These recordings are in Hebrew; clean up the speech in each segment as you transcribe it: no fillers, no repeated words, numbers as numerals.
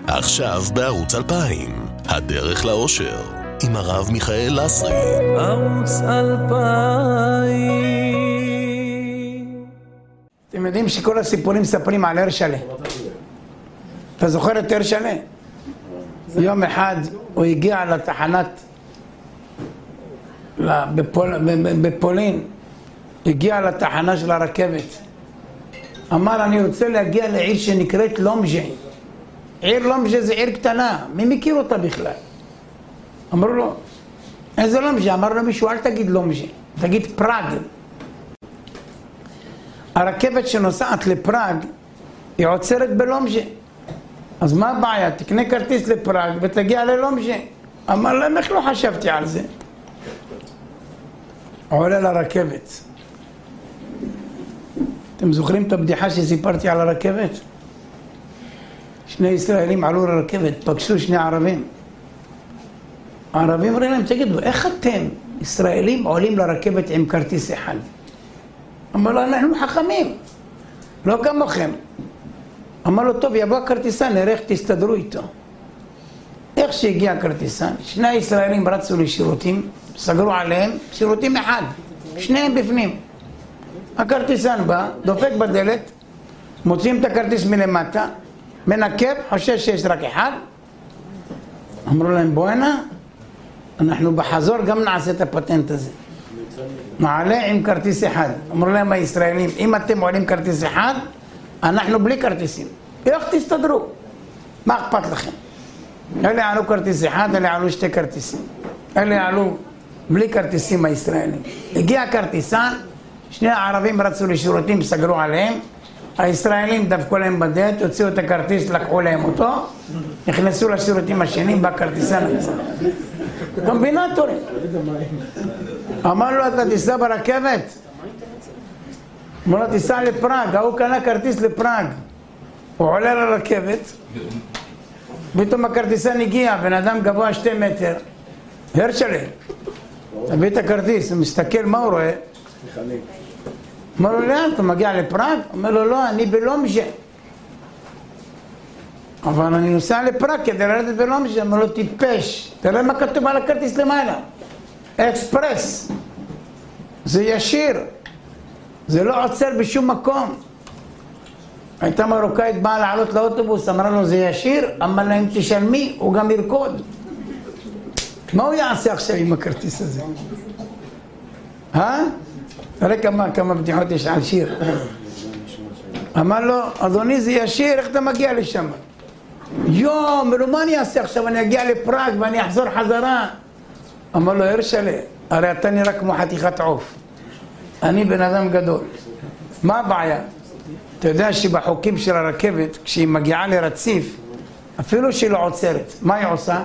עכשיו בערוץ 2000, הדרך לאושר, עם הרב מיכאל לסרי. ערוץ 2000. אתם יודעים שכל הסיפורים מספרים על הרשלה. אתה זוכר את הרשלה? יום אחד הוא הגיע לתחנת בפולין, הגיע לתחנה של הרכבת. אמר, אני רוצה להגיע לעיר שנקראת לומז'ה. עיר לומז'ה זה עיר קטנה, מי מכיר אותה בכלל? אמרו לו, איזה לומז'ה? אמר לו מישהו, אל תגיד לומז'ה, תגיד פראג. הרכבת שנוסעת לפראג היא עוצרת בלומז'ה. אז מה הבעיה? תקנה כרטיס לפראג ותגיע ללומז'ה. אמר להם, איך לא חשבתי על זה? עולה לרכבת. אתם זוכרים את הבדיחה שסיפרתי על הרכבת? שני ישראלים עלו לרכבת, פגשו שני ערבים. הערבים אומרים להם, תגידו, איך אתם, ישראלים, עולים לרכבת עם כרטיס אחד? אמר לו, אנחנו חכמים, לא כמוכם. אמר לו, טוב, יבוא הכרטיסן, נראה איך תסתדרו איתו. איך שהגיע הכרטיסן, שני הישראלים רצו לשירותים, סגרו עליהם, שירותים אחד, שניהם בפנים. הכרטיסן בא, דופק בדלת, מוצאים את הכרטיס מלמטה, מנקב, חושש שיש רק אחד. אמרו להם, בוא הנה, אנחנו בחזור גם נעשה את הפטנט הזה. נעלה עם כרטיס אחד. אמרו להם הישראלים, אם אתם עולים כרטיס אחד, אנחנו בלי כרטיסים. איך תסתדרו? מה אכפת לכם? אלה עלו כרטיס אחד, אלה עלו שתי כרטיסים. אלה עלו בלי כרטיסים הישראלים. הגיע הכרטיסן, שני הערבים רצו לשירותים, סגרו עליהם. הישראלים דפקו להם בדלת, הוציאו את הכרטיס, לקחו להם אותו, נכנסו לשירותים השנים בכרטיסן הזה. קומבינטורים. אמר לו, אתה תיסע ברכבת? אמר לו, תיסע לפראג, הוא קנה כרטיס לפראג. הוא עולה לרכבת, פתאום הכרטיסן הגיע, בן אדם גבוה 2 מטר. הרשלה, תביא את הכרטיס, הוא מסתכל, מה הוא רואה? אמר לו, לאן, אתה מגיע לפראג? אומר לו, לא, אני בלומז'ה. אבל אני נוסע לפראג כדי לרדת בלומז'ה. אמר לו, טיפש, תראה מה כתוב על הכרטיס למעלה. אקספרס. זה ישיר. זה לא עוצר בשום מקום. הייתה מרוקאית באה לעלות לאוטובוס, אמרה לו, זה ישיר? אמר להם, תשלמי, הוא גם ירקוד. מה הוא יעשה עכשיו עם הכרטיס הזה? תראה כמה בדיחות יש על שיר. אמר לו, אדוני זה ישיר, איך אתה מגיע לשם? מה אני אעשה עכשיו? אני אגיע לפראג ואני אחזור חזרה. אמר לו, הרשלה, הרי אתה נראה כמו חתיכת עוף. אני בן אדם גדול. מה הבעיה? אתה יודע שבחוקים של הרכבת, כשהיא מגיעה לרציף, אפילו שהיא לא עוצרת, מה היא עושה?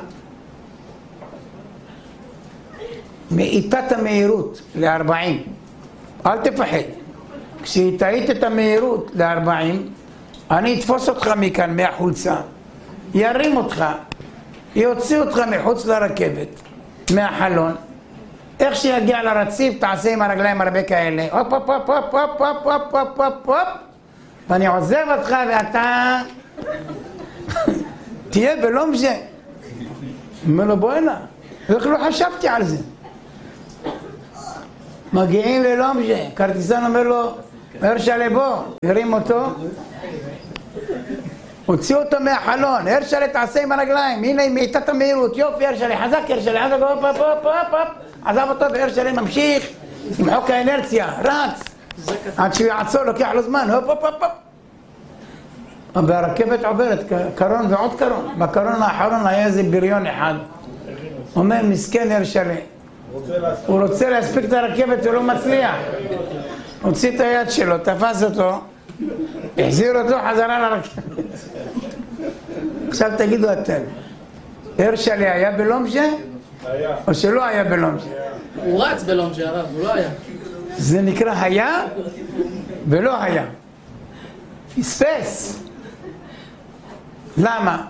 מאיטת המהירות ל-40. אל תפחד. כשהיא תאית את המהירות ל-40, אני אתפוס אותך מכאן, מהחולצה, ירים אותך, יוציא אותך מחוץ לרכבת, מהחלון. איך שיגיע לרציף, תעשה עם הרגליים הרבה כאלה. הופ, הופ, הופ, הופ, הופ, הופ, הופ, הופ, הופ, הופ. ואני עוזב אותך ואתה תהיה בלומז'ה. אומר לו, בוא הנה, איך לא חשבתי על זה? מגיעים ללומז'ה, כרטיסן אומר לו, הרשלה בוא, הרים אותו, הוציא אותו מהחלון, הרשלה תעשה עם הרגליים, הנה מאיטת המהירות, יופי הרשלה, חזק הרשלה, חזק, הופ, הופ, הופ, הופ, הופ, עזב אותו והרשלה ממשיך עם חוק האנרציה, רץ, עד שהוא יעצור, לוקח לו זמן, הופ, הופ, הופ, הופ. והרכבת עוברת, קרון ועוד קרון, בקרון האחרון היה איזה בריון אחד, אומר מסכן הרשלה, הוא רוצה להספיק את הרכבת, הוא לא מצליח. הוציא את היד שלו, תפס אותו, החזיר אותו חזרה לרכבת. עכשיו תגידו אתם, הרשלה היה בלומז'ה? היה. או שלא היה בלומז'ה? הוא רץ בלומז'ה, הרב, הוא לא היה. זה נקרא היה ולא היה. פספס. למה?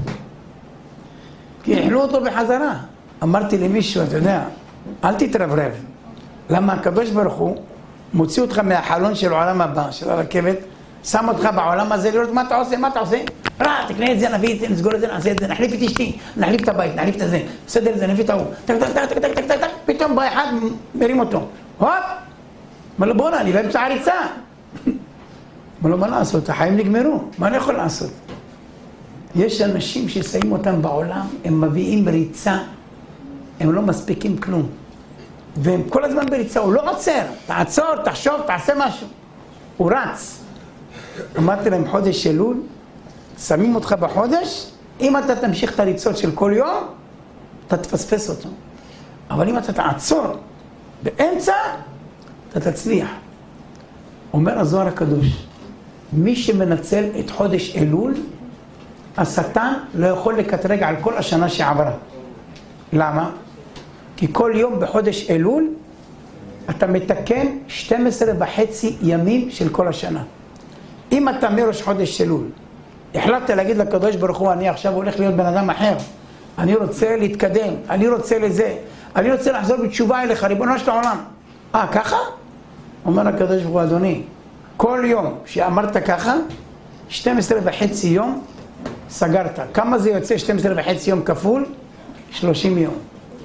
כי החלו אותו בחזרה. אמרתי למישהו, אתה יודע, אל תתרברב. למה הקדוש ברוך הוא מוציא אותך מהחלון של העולם הבא, של הרכבת, שם אותך בעולם הזה לראות מה אתה עושה, מה אתה עושה? תקנה את זה, נביא את זה, נסגור את זה, נעשה את זה, נחליף את אשתי, נחליף את הבית, נחליף את זה, בסדר את זה, נביא את ההוא, טק, טק, טק, טק, טק, טק, טק, פתאום בא אחד, מרים אותו, הופ! אומר לו, בוא'נה, אני באמצע הריצה. אומר לו, מה לעשות? החיים נגמרו, מה אני יכול לעשות? יש אנשים ששמים אותם בעולם, הם מביאים ריצה, הם לא מספיקים כלום. והם כל הזמן בריצה, הוא לא עוצר, תעצור, תחשוב, תעשה משהו. הוא רץ. אמרתי להם, חודש אלול, שמים אותך בחודש, אם אתה תמשיך את הריצות של כל יום, אתה תפספס אותו. אבל אם אתה תעצור באמצע, אתה תצליח. אומר הזוהר הקדוש, מי שמנצל את חודש אלול, השטן לא יכול לקטרג על כל השנה שעברה. למה? כי כל יום בחודש אלול, אתה מתקן 12.5 ימים של כל השנה. אם אתה מראש חודש אלול, החלטת להגיד לקדוש ברוך הוא, אני עכשיו הולך להיות בן אדם אחר, אני רוצה להתקדם, אני רוצה לזה, אני רוצה לחזור בתשובה אליך, ריבונו של העולם. ככה? אומר הקדוש ברוך הוא, אדוני, כל יום שאמרת ככה, 12.5 יום סגרת. כמה זה יוצא 12.5 יום כפול? 30 יום.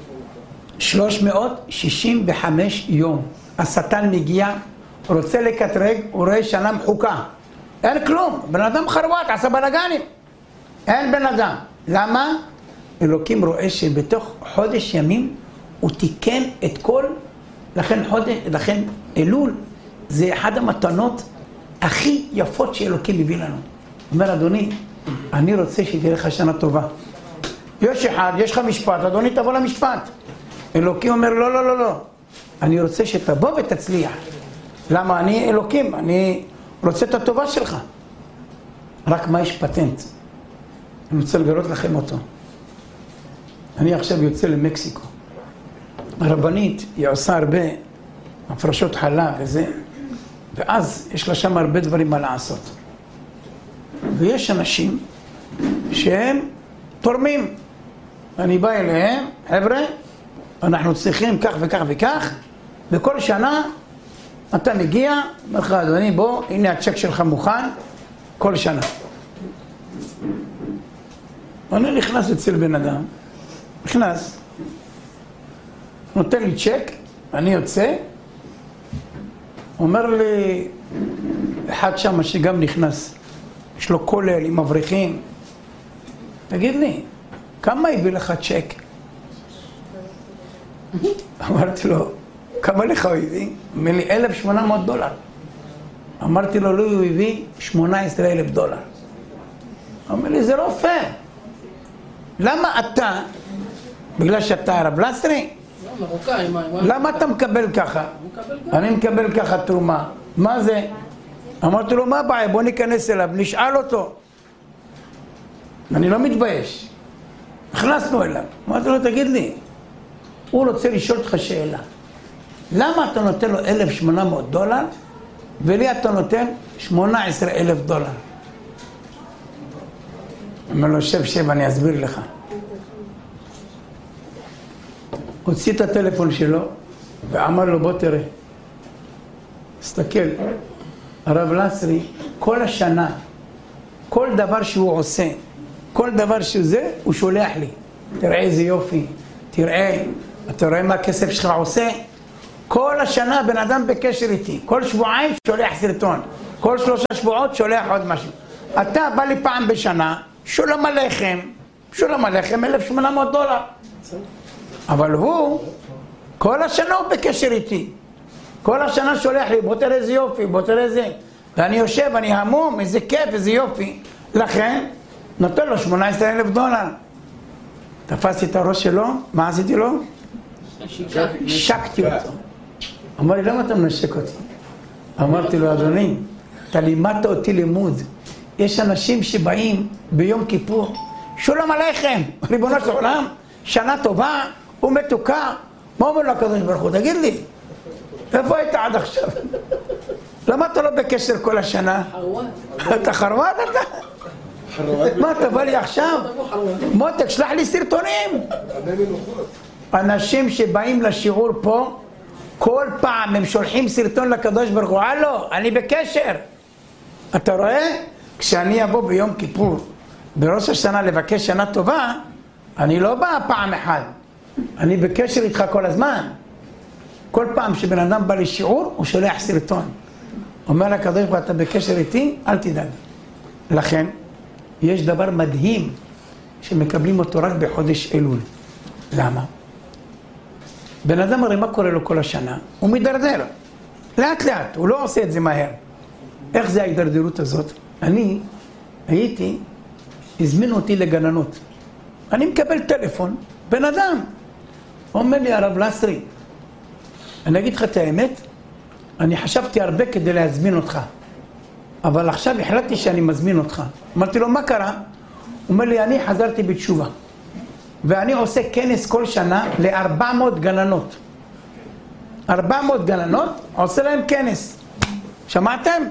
365 יום. השטן מגיע, רוצה לקטרג, הוא רואה שנה מחוקה. אין כלום, בן אדם חרוט, עשה בלגנים. אין בן אדם. למה? אלוקים רואה שבתוך חודש ימים הוא תיקן את כל, לכן אלול זה אחד המתנות הכי יפות שאלוקים מביא לנו. אומר, אדוני, אני רוצה שתהיה לך שנה טובה. יש אחד, יש לך משפט, אדוני תבוא למשפט. אלוקים אומר, לא, לא, לא, לא. אני רוצה שתבוא ותצליח. למה? אני אלוקים, אני רוצה את הטובה שלך. רק מה יש פטנט? אני רוצה לגלות לכם אותו. אני עכשיו יוצא למקסיקו. הרבנית, היא עושה הרבה הפרשות חלב וזה, ואז יש לה שם הרבה דברים מה לעשות. ויש אנשים שהם תורמים. אני בא אליהם, חבר'ה, אנחנו צריכים כך וכך וכך, וכל שנה אתה מגיע, אומר לך, אדוני, בוא, הנה הצ'ק שלך מוכן, כל שנה. אני נכנס אצל בן אדם, נכנס, נותן לי צ'ק, אני יוצא, אומר לי, אחד שם שגם נכנס, יש לו כולל עם מבריחים, תגיד לי, כמה הביא לך צ'ק? אמרתי לו, כמה לך הוא הביא? אומר לי, $1,800. אמרתי לו, לא, הוא הביא $18,000. אומר לי, זה לא פייר. למה אתה, בגלל שאתה הרב לסרי? לא, מרוקאי, מה? למה אתה מקבל ככה? אני מקבל ככה תרומה. מה זה? אמרתי לו, מה הבעיה? בוא ניכנס אליו, נשאל אותו. אני לא מתבייש. נכנסנו אליו. אמרתי לו, תגיד לי, הוא רוצה לשאול אותך שאלה. למה אתה נותן לו $1,800 ולי אתה נותן $18,000? אומר לו, שב, אני אסביר לך. הוציא את הטלפון שלו ואמר לו, בוא תראה. תסתכל, הרב לסרי, כל השנה, כל דבר שהוא עושה, כל דבר שהוא זה, הוא שולח לי. תראה איזה יופי, תראה, אתה רואה מה הכסף שלך עושה? כל השנה בן אדם בקשר איתי, כל שבועיים שולח סרטון, כל 3 שבועות שולח עוד משהו. אתה בא לי פעם בשנה, שולם עליכם $1,800. אבל הוא, כל השנה הוא בקשר איתי. כל השנה שולח לי, בוא תראה איזה יופי, בוא תראה איזה. ואני יושב, אני המום, איזה כיף, איזה יופי. לכן, נותן לו $18,000. תפסתי את הראש שלו, מה עשיתי לו? שקתי אותו. אמר לי, למה אתה מנשק אותי? אמרתי לו, אדוני, אתה לימדת אותי לימוד. יש אנשים שבאים ביום כיפור, שולם עליכם, ריבונו של עולם, שנה טובה, הוא מתוקה. מה אומר לו הקדוש ברוך הוא? תגיד לי, איפה היית עד עכשיו? למה אתה לא בקשר כל השנה? חרוואט. אתה חרוואט אתה? מה, אתה בא לי עכשיו? מותק, שלח לי סרטונים. אנשים שבאים לשיעור פה, כל פעם הם שולחים סרטון לקדוש ברוך הוא, הלו, אני בקשר. אתה רואה? כשאני אבוא ביום כיפור בראש השנה לבקש שנה טובה, אני לא בא פעם אחת. אני בקשר איתך כל הזמן. כל פעם שבן אדם בא לשיעור, הוא שולח סרטון. אומר לקדוש ברוך הוא, אתה בקשר איתי? אל תדאג. לכן, יש דבר מדהים שמקבלים אותו רק בחודש אלול. למה? בן אדם הרי מה קורה לו כל השנה? הוא מדרדר. לאט לאט, הוא לא עושה את זה מהר. איך זה ההידרדרות הזאת? אני הזמינו אותי לגננות. אני מקבל טלפון, בן אדם. אומר לי, הרב לסרי, אני אגיד לך את האמת, אני חשבתי הרבה כדי להזמין אותך. אבל עכשיו החלטתי שאני מזמין אותך. אמרתי לו, מה קרה? הוא אומר לי, אני חזרתי בתשובה. ואני עושה כנס כל שנה ל-400 גננות. 400 גננות, עושה להם כנס. שמעתם?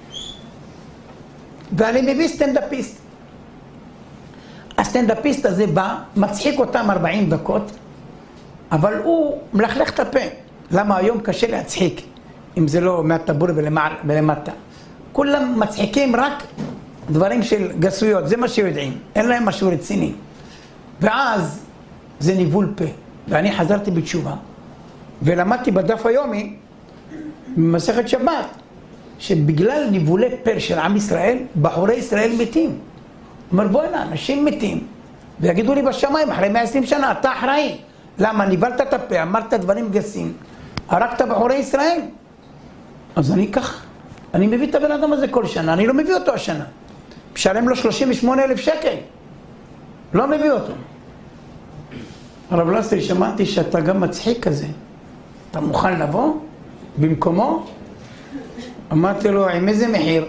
ואני מביא סטנדאפיסט. הסטנדאפיסט הזה בא, מצחיק אותם 40 דקות, אבל הוא מלכלך את הפה. למה היום קשה להצחיק, אם זה לא מהטבור ולמטה. כולם מצחיקים רק דברים של גסויות, זה מה שיודעים. אין להם משהו רציני. ואז זה ניבול פה. ואני חזרתי בתשובה, ולמדתי בדף היומי, במסכת שבת, שבגלל ניבולי פה של עם ישראל, בחורי ישראל מתים. אומר, בוא הנה, אנשים מתים, ויגידו לי בשמיים, אחרי 120 שנה, אתה אחראי. למה? ניבלת את הפה, אמרת דברים גסים, הרגת בחורי ישראל. אז אני כך, אני מביא את הבן אדם הזה כל שנה, אני לא מביא אותו השנה. משלם לו 38,000 שקל. לא מביא אותו. הרב לסרי, שמעתי שאתה גם מצחיק כזה. אתה מוכן לבוא במקומו? אמרתי לו, עם איזה מחיר?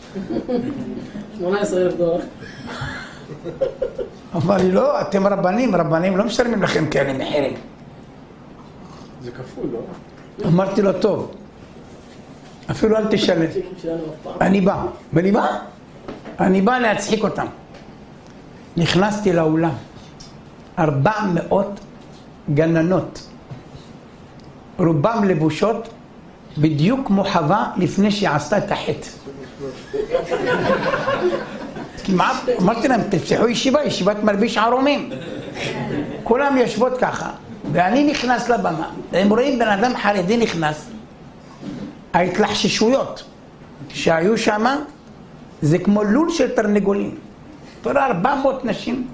18,000 דולר. אמר לי, לא, אתם רבנים לא משלמים לכם כאלה מחירים. זה כפול, לא? אמרתי לו, טוב, אפילו אל תשלם. אני בא, אני בא להצחיק אותם. נכנסתי לאולם, 400 גננות, רובם לבושות בדיוק כמו חווה לפני שהיא עשתה את החטא. כמעט, אמרתי להם, תפתחו ישיבת מלביש ערומים. כולם יושבות ככה, ואני נכנס לבמה, הם רואים בן אדם חרדי נכנס. ההתלחששויות שהיו שם, זה כמו לול של תרנגולים. תראה 400 נשים,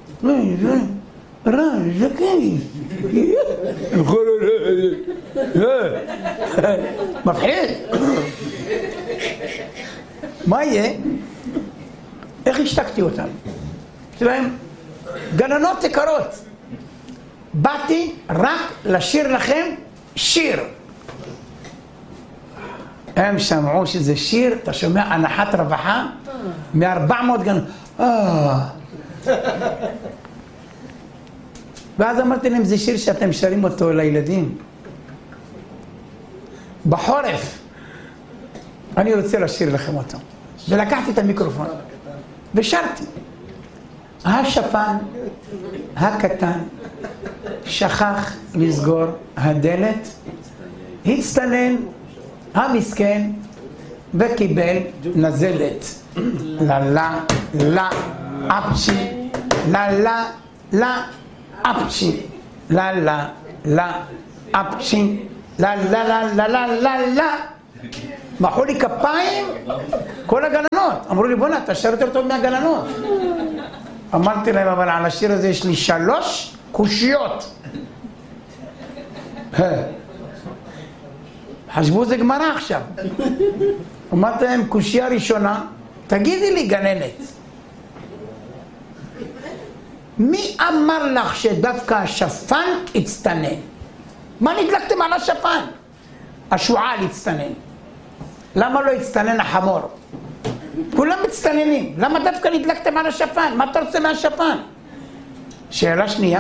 זה כן, מפחיד. מה יהיה? איך השתקתי אותם? שלהם, גננות יקרות, באתי רק לשיר לכם שיר. הם שמעו שזה שיר, אתה שומע הנחת רווחה מ-400 גננות. ואז אמרתי להם, זה שיר שאתם שרים אותו לילדים בחורף, אני רוצה לשיר לכם אותו. ולקחתי את המיקרופון ושרתי. השפן הקטן שכח לסגור הדלת, הצטנן המסכן וקיבל נזלת. לה לה אפצ'י, לה אפצ'י, לה אפצ'י, לה. מחאו לי כפיים כל הגננות, אמרו לי, בוא'נה, אתה שר יותר טוב מהגננות. אמרתי להם, אבל על השיר הזה יש לי 3 קושיות. חשבו זה גמרא עכשיו. אמרתי להם, קושייה ראשונה, תגידי לי גננת, מי אמר לך שדווקא השפן הצטנן? מה נדלקתם על השפן? השועל הצטנן. למה לא הצטנן החמור? כולם מצטננים. למה דווקא נדלקתם על השפן? מה אתה רוצה מהשפן? שאלה שנייה,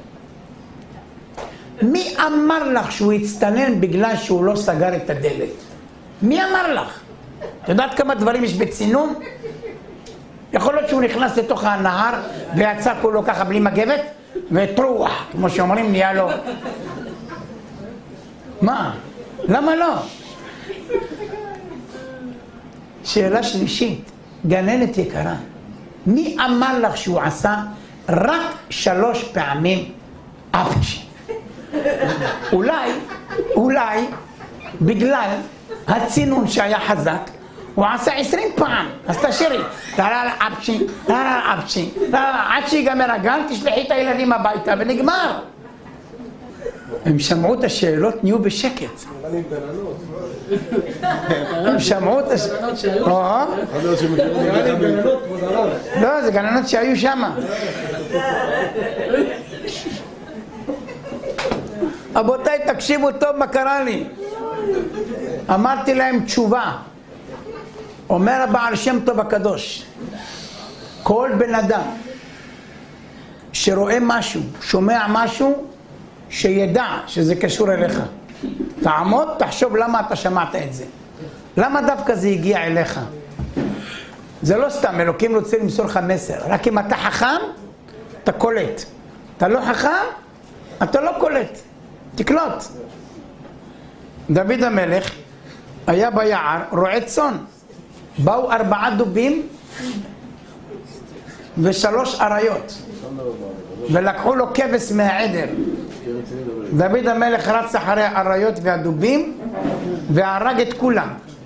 מי אמר לך שהוא הצטנן בגלל שהוא לא סגר את הדלת? מי אמר לך? את יודעת כמה דברים יש בצינון? יכול להיות שהוא נכנס לתוך הנהר ויצא כולו ככה בלי מגבת וטרוח, כמו שאומרים, נהיה לו. מה? למה לא? שאלה שלישית, גננת יקרה, מי אמר לך שהוא עשה רק 3 פעמים אפצ'י? אולי בגלל הצינון שהיה חזק, הוא עשה 20 פעם. אז תשאירי, אפצ'י, אפצ'י, עד שיגמר הגן תשלחי את הילדים הביתה ונגמר. הם שמעו את השאלות, נהיו בשקט. הם שמעו את השאלות. לא, זה גננות שהיו שם. רבותיי, תקשיבו טוב מה קרה לי. אמרתי להם תשובה. אומר הבעל שם טוב הקדוש, כל בן אדם שרואה משהו, שומע משהו, שידע שזה קשור אליך. תעמוד, תחשוב למה אתה שמעת את זה. למה דווקא זה הגיע אליך? זה לא סתם, אלוקים רוצה למסור לך מסר. רק אם אתה חכם, אתה קולט. אתה לא חכם, אתה לא קולט. תקלוט. דוד המלך היה ביער, רועה צאן. באו 4 דובים ו3 אריות. ולקחו לו כבש מהעדר. דוד המלך רץ אחרי האריות והדובים והרג את כולם.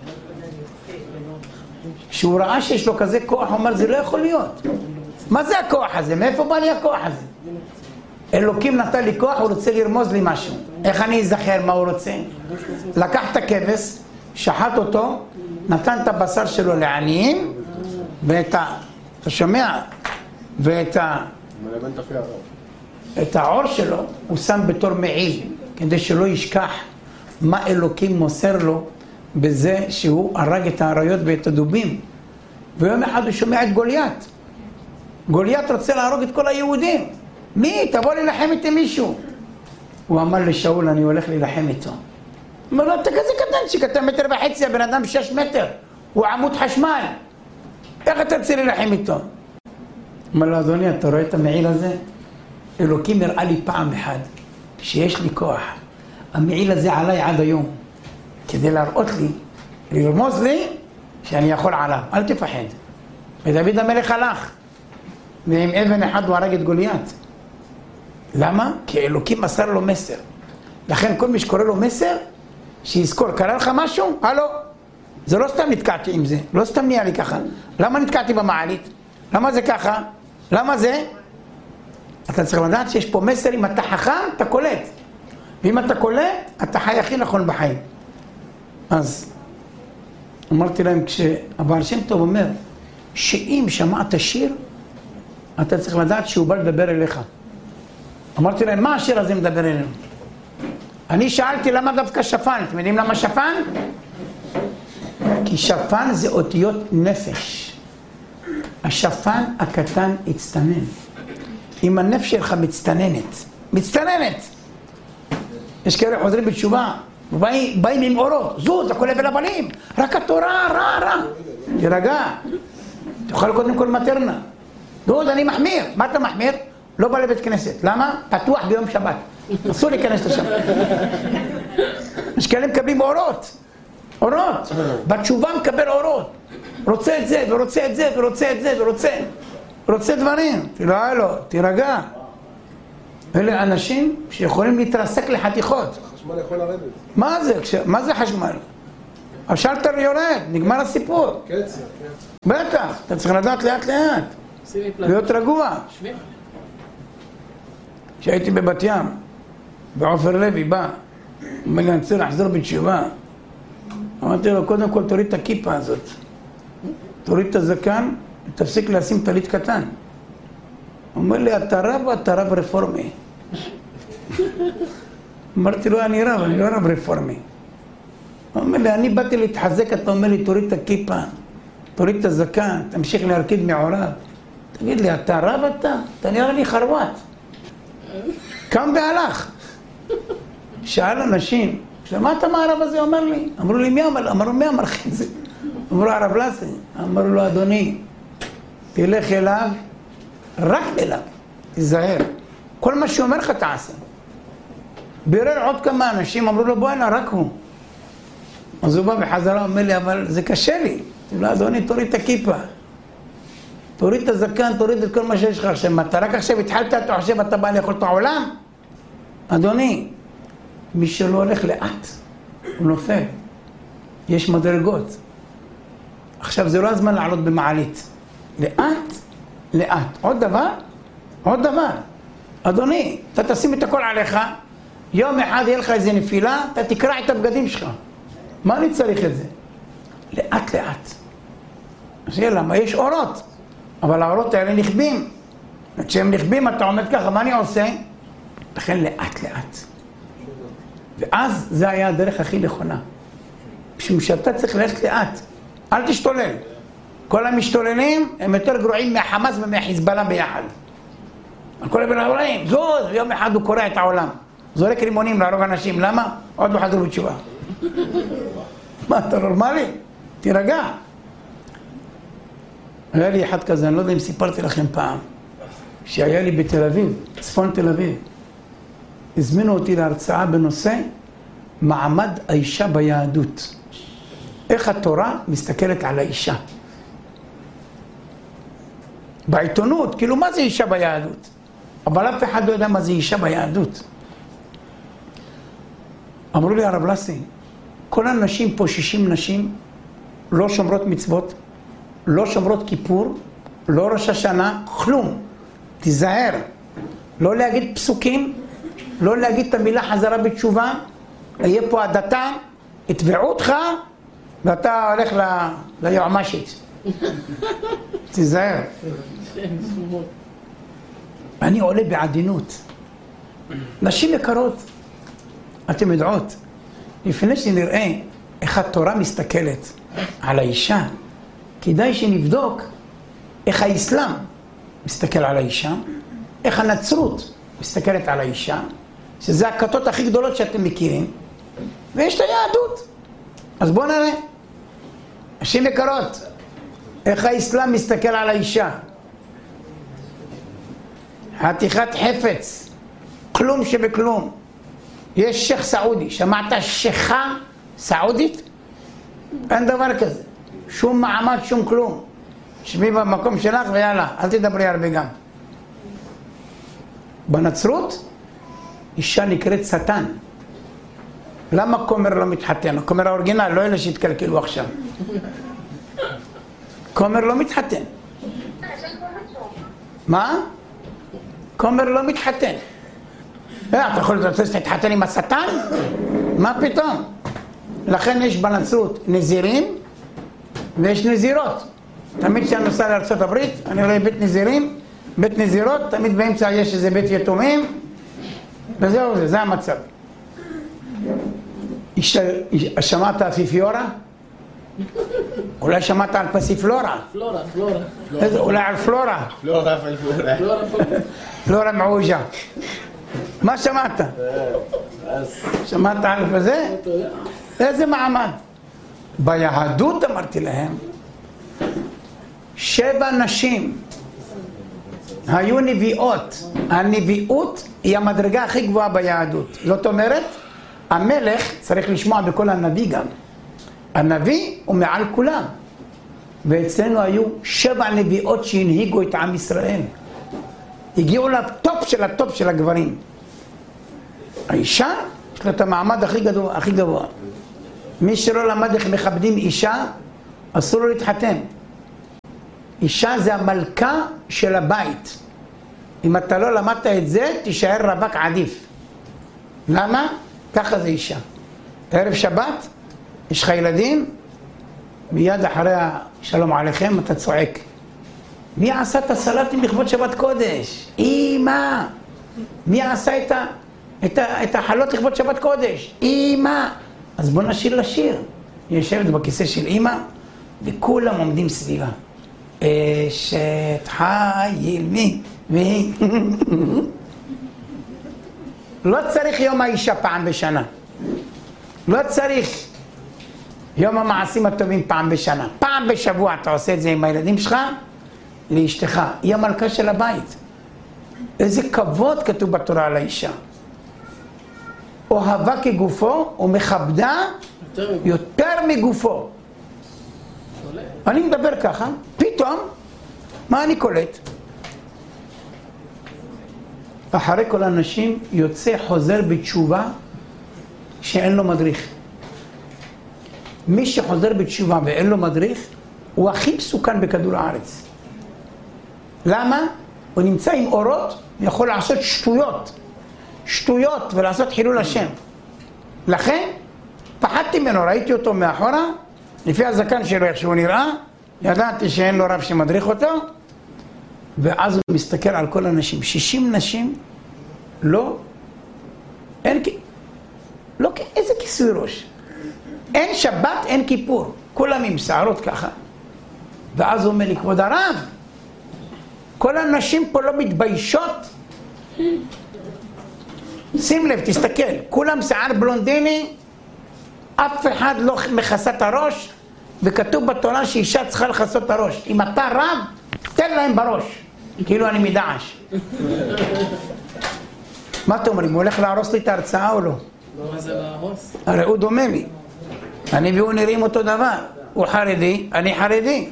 כשהוא ראה שיש לו כזה כוח, הוא אומר, זה לא יכול להיות. מה זה הכוח הזה? מאיפה בא לי הכוח הזה? אלוקים נתן לי כוח, הוא רוצה לרמוז לי משהו. איך אני אזכר מה הוא רוצה? לקח את הכבש, שחט אותו, נתן את הבשר שלו לעניים, ואת אתה שומע? ואת העור שלו הוא שם בתור מעיל, כדי שלא ישכח מה אלוקים מוסר לו בזה שהוא הרג את האריות ואת הדובים. ויום אחד הוא שומע את גוליית. גוליית רוצה להרוג את כל היהודים. מי? תבוא להילחם איתי מישהו. הוא אמר לשאול, אני הולך להילחם איתו. הוא אומר לו, אתה כזה קטנצ'יק, אתה 1.5 מטר, הבן אדם 6 מטר. הוא עמוד חשמל. איך אתה רוצה להילחם איתו? אומר לו, אדוני, אתה רואה את המעיל הזה? אלוקים הראה לי פעם אחת שיש לי כוח. המעיל הזה עליי עד היום. כדי להראות לי, לרמוז לי, שאני יכול עליו. אל תפחד. ודוד המלך הלך. ועם אבן אחד הוא הרג את גוליית. למה? כי אלוקים מסר לו מסר. לכן כל מי שקורא לו מסר, שיזכור, קרה לך משהו? הלו? זה לא סתם נתקעתי עם זה. לא סתם נהיה לי ככה. למה נתקעתי במעלית? למה זה ככה? למה זה? אתה צריך לדעת שיש פה מסר, אם אתה חכם, אתה קולט. ואם אתה קולט, אתה חי הכי נכון בחיים. אז אמרתי להם, כשהבעל שם טוב אומר, שאם שמעת שיר, אתה צריך לדעת שהוא בא לדבר אליך. אמרתי להם, מה השיר הזה מדבר אלינו? אני שאלתי למה דווקא שפן. אתם יודעים למה שפן? כי שפן זה אותיות נפש. השפן הקטן הצטנן. אם הנפש שלך מצטננת. יש כאלה חוזרים בתשובה, באים עם אורות, זוז, הכל הבל הבלים, רק התורה, רע. תירגע, תאכל קודם כל מטרנה. דוד, אני מחמיר. מה אתה מחמיר? לא בא לבית כנסת. למה? פתוח ביום שבת. אסור להיכנס לשם. יש כאלה מקבלים אורות. בתשובה מקבל אורות. רוצה את זה, ורוצה את זה, ורוצה דברים. תירגע. אלה אנשים שיכולים להתרסק לחתיכות. חשמל יכול לרדת. מה זה חשמל? השלטר יורד, נגמר הסיפור. קצר, כן. בטח, אתה צריך לדעת לאט, להיות רגוע. כשהייתי בבת ים, בעופר לוי בא, אומר לי, אני צריך לחזור בתשובה. אמרתי לו, קודם כל תוריד את הכיפה הזאת. תוריד את הזקן, תפסיק לשים טלית קטן. הוא אומר לי, אתה רב רפורמי. אמרתי לו, אני לא רב רפורמי. הוא אומר לי, אני באתי להתחזק, אתה אומר לי, תוריד את הכיפה, תוריד את הזקן, תמשיך להרקיד מעורב. תגיד לי, אתה רב אתה? אתה נראה לי חרוט. קם והלך. שאל אנשים, שמעת מה הרב הזה אומר לי? אמרו לי, מי אמר? אמרו, מי אמר לך את זה? אמרו, הרב לסי. אמרו לו, אדוני, תלך אליו, רק אליו, תיזהר. כל מה שאומר לך תעשה. בירר עוד כמה אנשים, אמרו לו, בוא הנה, רק הוא. אז הוא בא בחזרה, אומר לי, אבל זה קשה לי. אמרו לו, אדוני, תוריד את הכיפה. תוריד את הזקן, תוריד את כל מה שיש לך עכשיו. אתה רק עכשיו התחלת, אתה חושב, אתה בא לאכול את העולם? אדוני, מי שלא הולך לאט, הוא נופל. יש מדרגות. עכשיו זה לא הזמן לעלות במעלית. לאט, לאט. עוד דבר. אדוני, אתה תשים את הכל עליך, יום אחד יהיה לך איזה נפילה, אתה תקרע את הבגדים שלך. מה אני צריך את זה? לאט לאט. אז למה? יש אורות, אבל האורות האלה נכבים. כשהם נכבים אתה עומד ככה, מה אני עושה? לכן לאט לאט. ואז זה היה הדרך הכי נכונה. משום שאתה צריך ללכת לאט, אל תשתולל. כל המשתוללים הם יותר גרועים מהחמאס ומהחיזבאללה ביחד. כל הבנאים, זוז, יום אחד הוא קורע את העולם. זורק רימונים להרוג אנשים, למה? עוד לא חזרו בתשובה. מה, אתה נורמלי? תירגע. היה לי אחד כזה, אני לא יודע אם סיפרתי לכם פעם, שהיה לי בתל אביב, צפון תל אביב. הזמינו אותי להרצאה בנושא מעמד האישה ביהדות. איך התורה מסתכלת על האישה. בעיתונות, כאילו מה זה אישה ביהדות? אבל אף אחד לא יודע מה זה אישה ביהדות. אמרו לי, הרב לסי, כל הנשים פה, 60 נשים, לא שומרות מצוות, לא שומרות כיפור, לא ראש השנה, כלום. תיזהר. לא להגיד פסוקים, לא להגיד את המילה חזרה בתשובה, יהיה פה הדתה, יתבעו אותך, ואתה הולך ליועמשית. תיזהר. אני עולה בעדינות. נשים יקרות, אתם יודעות, לפני שנראה איך התורה מסתכלת על האישה, כדאי שנבדוק איך האסלאם מסתכל על האישה, איך הנצרות מסתכלת על האישה, שזה הכתות הכי גדולות שאתם מכירים, ויש את היהדות. אז בואו נראה. נשים יקרות, איך האסלאם מסתכל על האישה. חתיכת חפץ, כלום שבכלום. יש שייך סעודי, שמעת שייכה סעודית? אין דבר כזה. שום מעמד, שום כלום. שבי במקום שלך ויאללה, אל תדברי הרבה גם. בנצרות, אישה נקראת שטן. למה כומר לא מתחתן? כומר האורגינל, לא אלה שהתקלקלו עכשיו. כומר לא מתחתן. מה? כומר לא מתחתן. אתה יכול להתחתן עם השטן? מה פתאום? לכן יש בנצרות נזירים ויש נזירות. תמיד כשאני נוסע לארצות הברית, אני רואה בית נזירים, בית נזירות, תמיד באמצע יש איזה בית יתומים, וזהו זה המצב. שמעת אפיפיורה? אולי שמעת על פסיפלורה? פלורה. אולי על פלורה? פלורה מעוג'ה. מה שמעת? שמעת על זה? איזה מעמד? ביהדות אמרתי להם, 7 נשים היו נביאות. הנביאות היא המדרגה הכי גבוהה ביהדות. זאת אומרת, המלך צריך לשמוע בכל הנביא גם. הנביא הוא מעל כולם. ואצלנו היו 7 נביאות שהנהיגו את עם ישראל. הגיעו לטופ של הטופ של הגברים. האישה יש לה את המעמד הכי גבוה. מי שלא למד איך מכבדים אישה, אסור לו להתחתן. אישה זה המלכה של הבית. אם אתה לא למדת את זה, תישאר רווק עדיף. למה? ככה זה אישה. ערב שבת, יש לך ילדים, מיד אחרי שלום עליכם אתה צועק. מי עשה את הסלטים לכבוד שבת קודש? אמא! מי עשה את החלות לכבוד שבת קודש? אמא! אז בוא נשיר לשיר. היא יושבת בכיסא של אמא, וכולם עומדים סביבה. אשת חיל מי? לא צריך יום האישה פעם בשנה. לא צריך יום המעשים הטובים פעם בשנה. פעם בשבוע אתה עושה את זה עם הילדים שלך, לאשתך. היא המלכה של הבית. איזה כבוד כתוב בתורה על האישה. אוהבה כגופו ומכבדה יותר מגופו. אני מדבר ככה, פתאום מה אני קולט? אחרי כל האנשים יוצא חוזר בתשובה שאין לו מדריך. מי שחוזר בתשובה ואין לו מדריך הוא הכי מסוכן בכדור הארץ. למה? הוא נמצא עם אורות, יכול לעשות שטויות ולעשות חילול השם. לכן פחדתי ממנו, ראיתי אותו מאחורה, לפי הזקן שלו איך שהוא נראה, ידעתי שאין לו רב שמדריך אותו, ואז הוא מסתכל על כל הנשים, 60 נשים, איזה כיסוי ראש. אין שבת, אין כיפור, כולם עם שערות ככה. ואז הוא אומר לי, כבוד הרב, כל הנשים פה לא מתביישות? שים לב, תסתכל, כולם שיער בלונדיני, אף אחד לא מכסה את הראש, וכתוב בתורה שאישה צריכה לכסות את הראש. אם אתה רב, תן להם בראש, כאילו אני מדעש. מה אתם אומרים, הוא הולך להרוס לי את ההרצאה או לא? מה זה להרוס? הרי הוא דומה לי. אני והוא נראים אותו דבר. הוא חרדי, אני חרדי.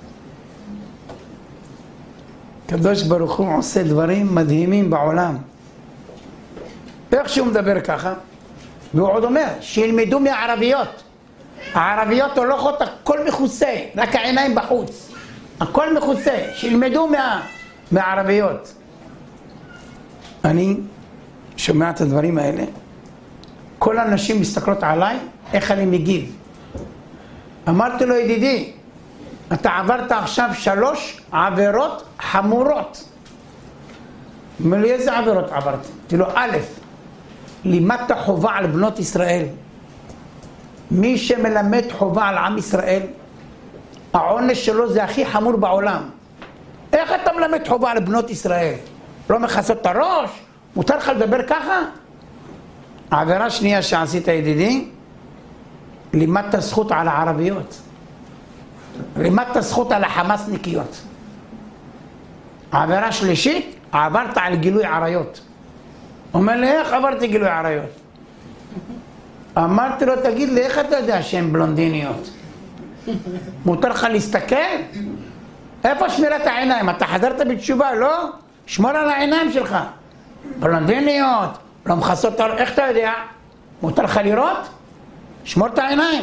הקדוש ברוך הוא עושה דברים מדהימים בעולם. איך שהוא מדבר ככה, והוא עוד אומר, שילמדו מהערביות. הערביות הולכות, הכל מכוסה, רק העיניים בחוץ. הכל מכוסה, שילמדו מהערביות. אני שומע את הדברים האלה, כל הנשים מסתכלות עליי, איך אני מגיב. אמרתי לו, ידידי, אתה עברת עכשיו 3 עבירות חמורות. אומר לי, איזה עבירות עברתי? אמרתי לו, א', לימדת חובה על בנות ישראל. מי שמלמד חובה על עם ישראל, העונש שלו זה הכי חמור בעולם. איך אתה מלמד חובה על בנות ישראל? לא מכסות את הראש? מותר לך לדבר ככה? העבירה שנייה שעשית ידידי, לימדת זכות על הערביות. לימדת זכות על החמאסניקיות. העבירה שלישית, עברת על גילוי עריות. אומר לי, איך עברתי גילוי עריות? אמרתי לו, תגיד לי, איך אתה יודע שהן בלונדיניות? מותר לך להסתכל? איפה שמירת העיניים? אתה חזרת בתשובה, לא? שמור על העיניים שלך. בלונדיניות, לא מכסות, איך אתה יודע? מותר לך לראות? שמור את העיניים.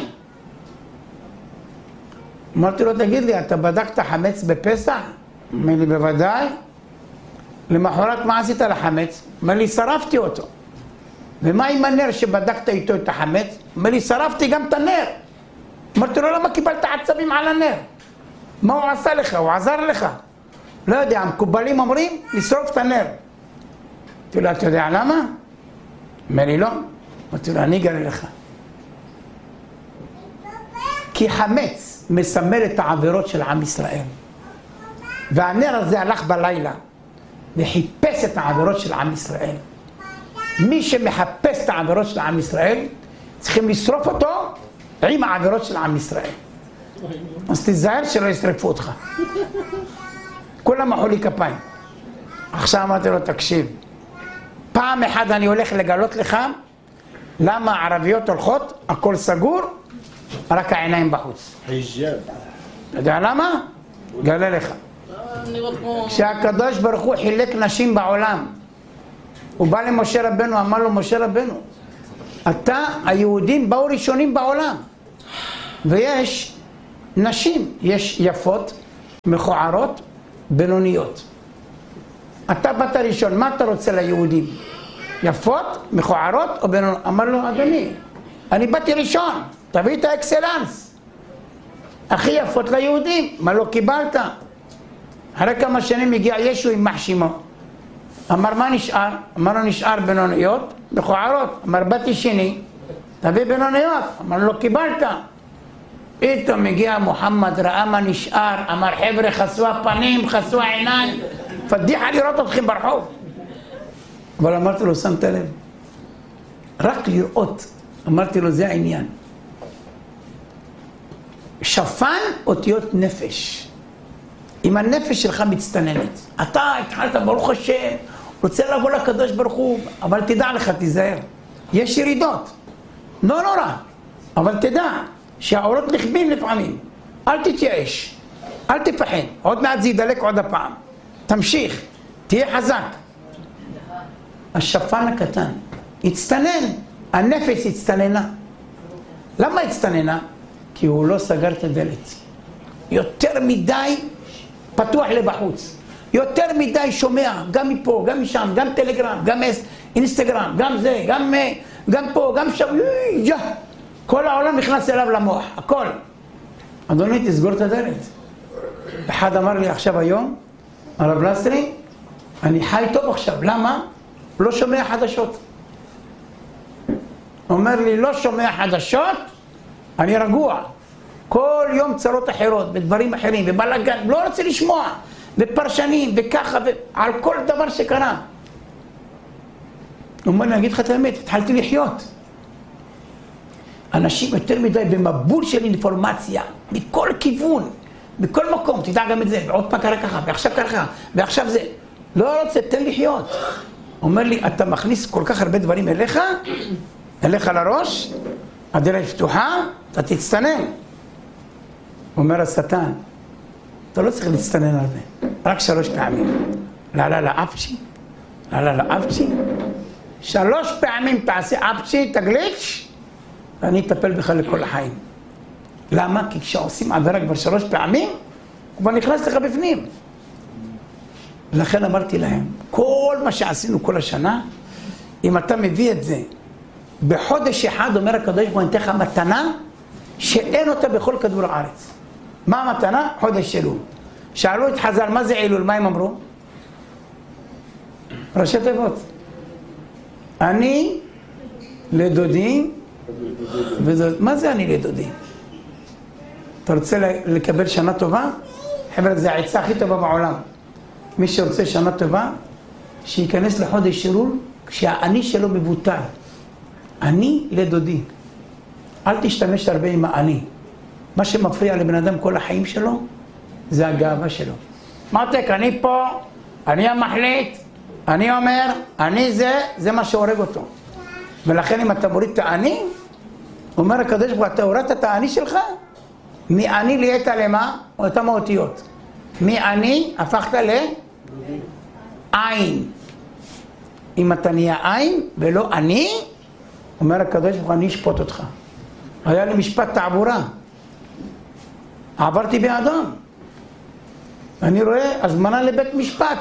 אמרתי לו, תגיד לי, אתה בדקת חמץ בפסח? אומר לי, בוודאי. למחרת מה עשית לחמץ? אומר לי, שרפתי אותו. ומה עם הנר שבדקת איתו את החמץ? אומר לי, שרפתי גם את הנר. אמרתי לו, למה קיבלת עצבים על הנר? מה הוא עשה לך? הוא עזר לך. לא יודע, המקובלים אומרים, לשרוף את הנר. אמרתי לו, אתה יודע למה? אומר לי, לא. אמרתי לו, אני אגלה לך. כי חמץ מסמל את העבירות של עם ישראל. והנר הזה הלך בלילה וחיפש את העבירות של עם ישראל. מי שמחפש את העבירות של עם ישראל, צריכים לשרוף אותו עם העבירות של עם ישראל. אז תיזהר שלא ישרפו אותך. כולם מחאו לי כפיים. עכשיו אמרתי לו, תקשיב, פעם אחת אני הולך לגלות לך למה הערביות הולכות, הכל סגור, רק העיניים בחוץ. חיג'אב. אתה יודע למה? גלה לך. כשהקדוש ברוך הוא חילק נשים בעולם, הוא בא למשה רבנו, אמר לו, משה רבנו, אתה, היהודים באו ראשונים בעולם, ויש נשים, יש יפות, מכוערות, בינוניות. אתה באת ראשון, מה אתה רוצה ליהודים? יפות, מכוערות או בינוניות? אמר לו, אדוני, אני באתי ראשון, תביא את האקסלנס. הכי יפות ליהודים, מה לא קיבלת? אחרי כמה שנים הגיע ישו עם מחשימו. אמר, מה נשאר? אמר לו, נשאר בינוניות, מכוערות. אמר, באתי שני, תביא בינוניות. אמר, לא קיבלת. פתאום הגיע מוחמד, ראה מה נשאר, אמר, חבר'ה, חסו הפנים, חסו העיניים, פדיחה לראות אתכם ברחוב. אבל אמרתי לו, שמת לב, רק לראות, אמרתי לו, זה העניין. שפן אותיות נפש. אם הנפש שלך מצטננת, אתה התחלת ברוך השם, רוצה לבוא לקדוש ברוך הוא, אבל תדע לך, תיזהר. יש ירידות, לא רע, אבל תדע שהאורות נכבים לפעמים, אל תתייאש. אל תפחד, עוד מעט זה ידלק עוד הפעם. תמשיך, תהיה חזק. השפן הקטן הצטנן, הנפש הצטננה. למה הצטננה? כי הוא לא סגר את הדלת. יותר מדי פתוח לבחוץ. יותר מדי שומע, גם מפה, גם משם, גם טלגרם, גם אינסטגרם, גם זה, גם פה, גם שם. כל העולם נכנס אליו למוח, הכל. אדוני, תסגור את הדלת. אחד אמר לי עכשיו היום, הרב לסרי, אני חי טוב עכשיו. למה? לא שומע חדשות. אומר לי, לא שומע חדשות, אני רגוע. כל יום צרות אחרות, ודברים אחרים, ובלגן, לא רוצה לשמוע. ופרשנים, וככה, על כל דבר שקרה. הוא אומר לי, אני אגיד לך את האמת, התחלתי לחיות. אנשים יותר מדי במבול של אינפורמציה, מכל כיוון, בכל מקום, תדע גם את זה, ועוד פעם קרה ככה, ועכשיו קרה ככה, ועכשיו זה. לא רוצה, תן לחיות. אומר לי, אתה מכניס כל כך הרבה דברים אליך לראש, הדלת פתוחה, אתה תצטנן. אומר השטן, אתה לא צריך להצטנן הרבה, רק 3 פעמים. לא, אפצ'י, אפצ'י. 3 פעמים תעשה אפצ'י, תגליץ', ואני אטפל בך לכל החיים. למה? כי כשעושים עבירה כבר 3 פעמים, הוא כבר נכנס לך בפנים. לכן אמרתי להם, כל מה שעשינו כל השנה, אם אתה מביא את זה, בחודש אחד אומר הקדוש ברוך הוא, אני אתן לך מתנה, שאין אותה בכל כדור הארץ. מה המתנה? חודש אלול. שאלו את חז"ל, מה זה אלול? מה הם אמרו? ראשי תיבות. אני לדודי, מה זה אני לדודי? אתה רוצה לקבל שנה טובה? חבר'ה, זה העצה הכי טובה בעולם. מי שרוצה שנה טובה, שייכנס לחודש אלול, כשהאני שלו מבוטל. אני לדודי. אל תשתמש הרבה עם האני. מה שמפריע לבן אדם כל החיים שלו, זה הגאווה שלו. מותק, אני פה, אני המחליט, אני אומר, אני זה מה שהורג אותו. ולכן אם אתה מוריד את האני, אומר הקדוש ברוך הוא, אתה הורדת את האני שלך? מאני ליית למה? אותם האותיות. מאני הפכת לעין. אם אתה נהיה עין ולא אני, אומר הקדוש ברוך הוא, אני אשפוט אותך. היה לי משפט תעבורה. עברתי באדום. אני רואה הזמנה לבית משפט.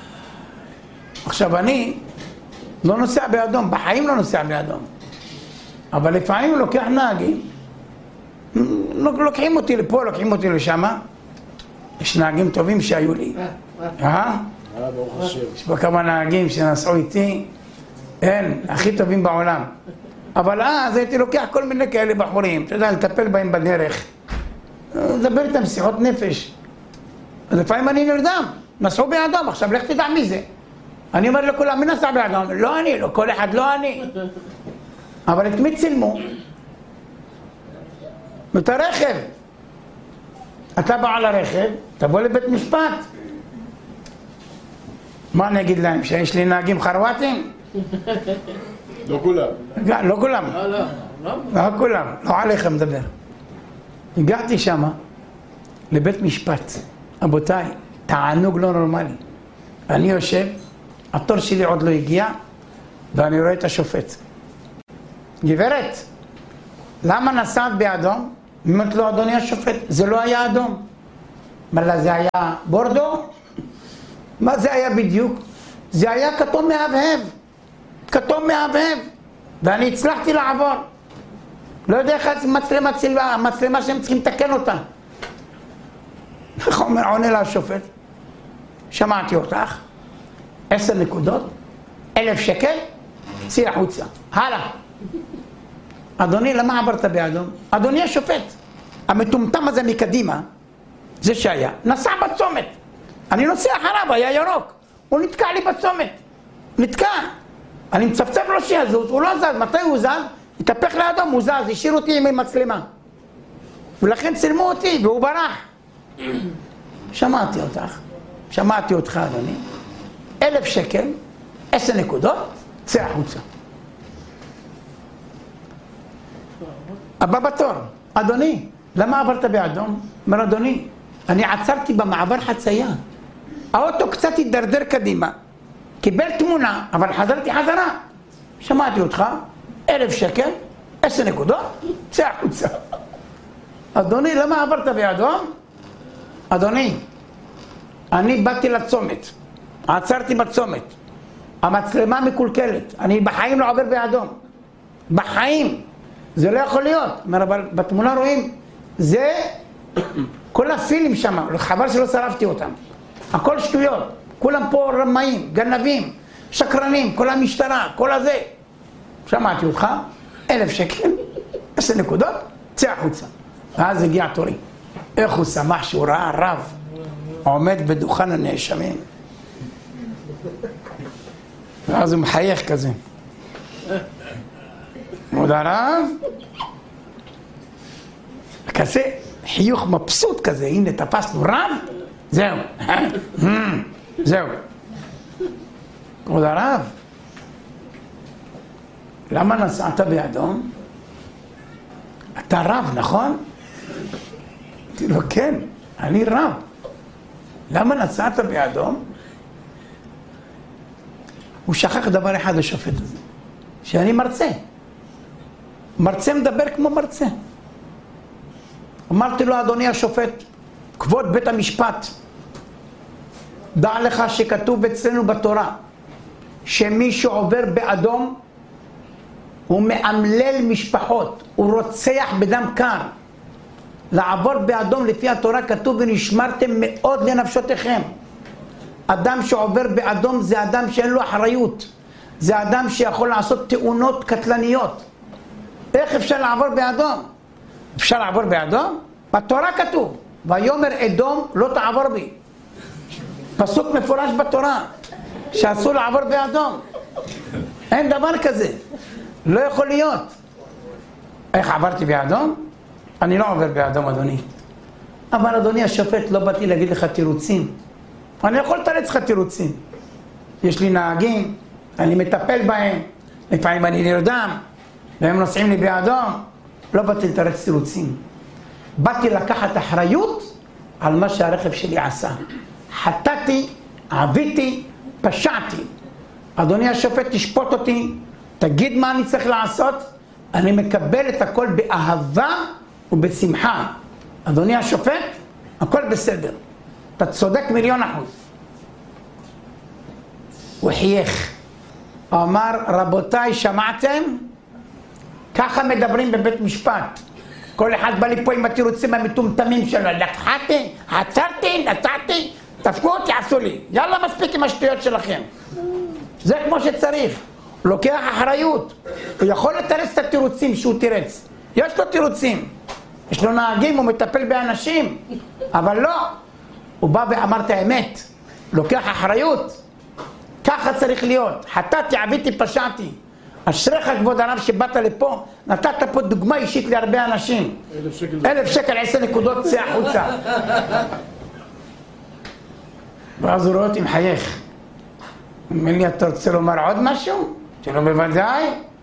עכשיו אני לא נוסע באדום, בחיים לא נוסע באדום. אבל לפעמים לוקח נהגים. לוקחים אותי לפה, לוקחים אותי לשם. יש נהגים טובים שהיו לי. ברוך השם. יש פה כמה נהגים שנסעו איתי. אין, הכי טובים בעולם. אבל אז הייתי לוקח כל מיני כאלה בחורים. אתה יודע, לטפל בהם בדרך. לדבר איתם שיחות נפש. אז לפעמים אני נרדם. נסעו באדום, עכשיו לך תדע מי זה. אני אומר לכולם, מי נסע באדום? לא אני, לא כל אחד, לא אני. אבל את מי צילמו? את הרכב. אתה בעל הרכב, תבוא לבית משפט. מה אני אגיד להם? שיש לי נהגים חרוואטים? לא כולם. לא כולם. לא כולם. לא עליך מדבר. הגעתי שמה לבית משפט. רבותיי, תענוג לא נורמלי. אני יושב, התור שלי עוד לא הגיע, ואני רואה את השופט. גברת, למה נסעת באדום? אמרת לו, אדוני השופט, זה לא היה אדום. מה לה, זה היה בורדו? מה זה היה בדיוק? זה היה כתום מהבהב. כתום מהבהב. ואני הצלחתי לעבור. לא יודע איך מצלמה שהם צריכים לתקן אותה. איך עונה לה השופט? שמעתי אותך. 10 נקודות, 1,000 שקל, צאי החוצה. הלאה. אדוני, למה עברת באדום? אדוני השופט, המטומטם הזה מקדימה, זה שהיה, נסע בצומת. אני נוסע אחריו, היה ירוק. הוא נתקע לי בצומת. נתקע. אני מצפצף לו שיזוז, הוא לא זז. מתי הוא זז? התהפך לאדום, הוא זז, השאיר אותי עם מצלמה. ולכן צילמו אותי, והוא ברח. שמעתי אותך. שמעתי אותך, אדוני. 1,000 שקל, 10 נקודות, צא החוצה. הבא בתור, אדוני, למה עברת באדום? אומר, אדוני, אני עצרתי במעבר חצייה. האוטו קצת התדרדר קדימה, קיבל תמונה, אבל חזרתי חזרה. שמעתי אותך, 1,000 שקל, 10 נקודות, צא החוצה. אדוני, למה עברת באדום? אדוני, אני באתי לצומת, עצרתי בצומת, המצלמה מקולקלת, אני בחיים לא עובר באדום. בחיים. זה לא יכול להיות. אבל בתמונה רואים, זה כל הפילים שם, חבל שלא שרפתי אותם. הכל שטויות, כולם פה רמאים, גנבים, שקרנים, כל המשטרה, כל הזה. שמעתי אותך, 1,000 שקל, 10 נקודות, צא החוצה. ואז הגיע תורי. איך הוא שמח שהוא ראה רב עומד בדוכן הנאשמים. ואז הוא מחייך כזה. כבוד הרב, כזה חיוך מבסוט כזה, הנה תפסנו רב, זהו, זהו. כבוד הרב, למה נסעת באדום? אתה רב, נכון? אמרתי לו, כן, אני רב. למה נסעת באדום? הוא שכח דבר אחד, השופט הזה, שאני מרצה. מרצה מדבר כמו מרצה. אמרתי לו, אדוני השופט, כבוד בית המשפט, דע לך שכתוב אצלנו בתורה, שמי שעובר באדום, הוא מאמלל משפחות, הוא רוצח בדם קר. לעבור באדום לפי התורה כתוב, ונשמרתם מאוד לנפשותיכם. אדם שעובר באדום זה אדם שאין לו אחריות. זה אדם שיכול לעשות תאונות קטלניות. איך אפשר לעבור באדום? אפשר לעבור באדום? בתורה כתוב, ויאמר אדום לא תעבור בי. פסוק מפורש בתורה, שאסור לעבור באדום. אין דבר כזה. לא יכול להיות. איך עברתי באדום? אני לא עובר באדום, אדוני. אבל אדוני השופט, לא באתי להגיד לך תירוצים. אני יכול לתרץ לך תירוצים. יש לי נהגים, אני מטפל בהם, לפעמים אני נרדם, והם נוסעים לי באדום. לא באתי לתרץ תירוצים. באתי לקחת אחריות על מה שהרכב שלי עשה. חטאתי, עביתי, פשעתי. אדוני השופט, תשפוט אותי, תגיד מה אני צריך לעשות, אני מקבל את הכל באהבה ובשמחה. אדוני השופט, הכל בסדר. אתה צודק 1,000,000%. הוא חייך. הוא אמר, רבותיי, שמעתם? ככה מדברים בבית משפט. כל אחד בא לי פה עם התירוצים המטומטמים שלו. לקחתי, עצרתי, נתתי, תפקו אותי, עשו לי. יאללה, מספיק עם השטויות שלכם. זה כמו שצריך. הוא לוקח אחריות. הוא יכול לתרץ את התירוצים שהוא תירץ. יש לו תירוצים. יש לו נהגים, הוא מטפל באנשים. אבל לא. הוא בא ואמר את האמת. לוקח אחריות. ככה צריך להיות. חטאתי, עביתי, פשעתי. אשריך כבוד הרב שבאת לפה, נתת פה דוגמה אישית להרבה אנשים. 1,000 שקל, 10 נקודות, צא החוצה. ואז הוא רואה אותי מחייך. אומר לי, אתה רוצה לומר עוד משהו? שלא בוודאי.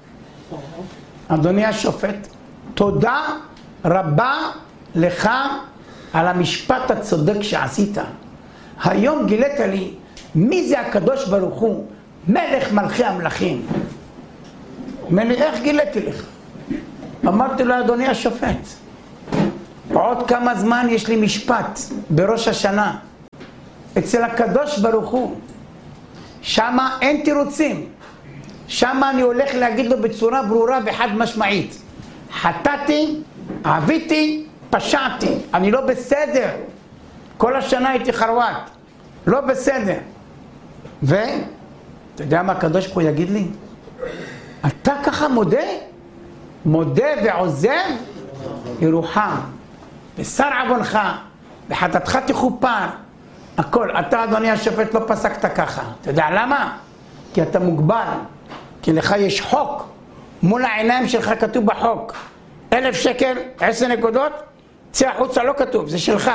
אדוני השופט, תודה רבה לך על המשפט הצודק שעשית. היום גילית לי מי זה הקדוש ברוך הוא, מלך מלכי המלכים. אומר לי, איך גיליתי לך? אמרתי לו, אדוני השופט, עוד כמה זמן יש לי משפט בראש השנה אצל הקדוש ברוך הוא. שמה אין תירוצים. שמה אני הולך להגיד לו בצורה ברורה וחד משמעית. חטאתי, עביתי, פשעתי. אני לא בסדר. כל השנה הייתי חרוט. לא בסדר. אתה יודע מה הקדוש פה יגיד לי? אתה ככה מודה? מודה ועוזב? ירוחם. בשר עוונך, בחטאתך תכופר. הכל. אתה, אדוני השופט, לא פסקת ככה. אתה יודע למה? כי אתה מוגבל. כי לך יש חוק. מול העיניים שלך כתוב בחוק. 1,000 שקל, 10 נקודות, צא החוצה, לא כתוב, זה שלך.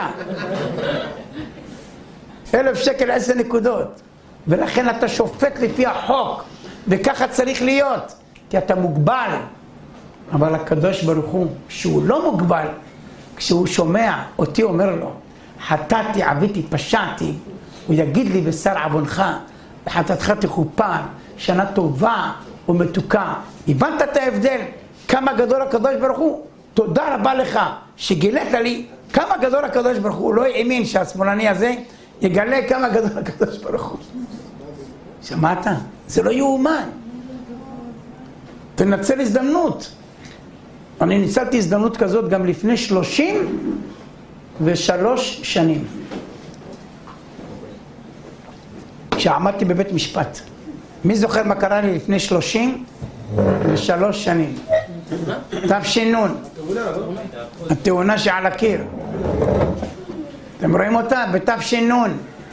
1,000 שקל, 10 נקודות. ולכן אתה שופט לפי החוק. וככה צריך להיות. כי אתה מוגבל. אבל הקדוש ברוך הוא, כשהוא לא מוגבל, כשהוא שומע אותי אומר לו, חטאתי, עביתי, פשעתי, הוא יגיד לי בשר עוונך, בחטאתך תכופר, שנה טובה ומתוקה. הבנת את ההבדל? כמה גדול הקדוש ברוך הוא? תודה רבה לך שגילית לי כמה גדול הקדוש ברוך הוא. לא האמין שהשמאלני הזה יגלה כמה גדול הקדוש ברוך הוא. שמעת? זה לא יאומן. תנצל הזדמנות. אני ניצלתי הזדמנות כזאת גם לפני 33 שנים. כשעמדתי בבית משפט. מי זוכר מה קרה לי לפני 33 שנים? תפשינון. התאונה שעל הקיר. אתם רואים אותה? בתפשינון.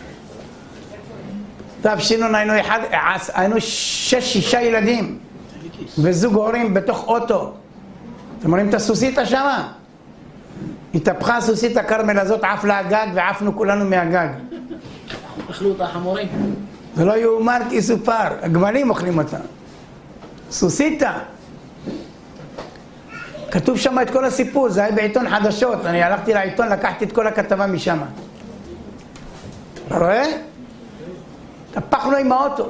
תפשינון היינו 6 ילדים. וזוג הורים בתוך אוטו. אתם רואים את הסוסיתה שמה? התהפכה הסוסית הכרמל הזאת, עף לה הגג ועפנו כולנו מהגג. אכלו אותה חמורים. זה לא יאומר כי סופר, הגמלים אוכלים אותה. סוסיתה. כתוב שם את כל הסיפור, זה היה בעיתון חדשות. אני הלכתי לעיתון, לקחתי את כל הכתבה משם. אתה רואה? תפחנו עם האוטו.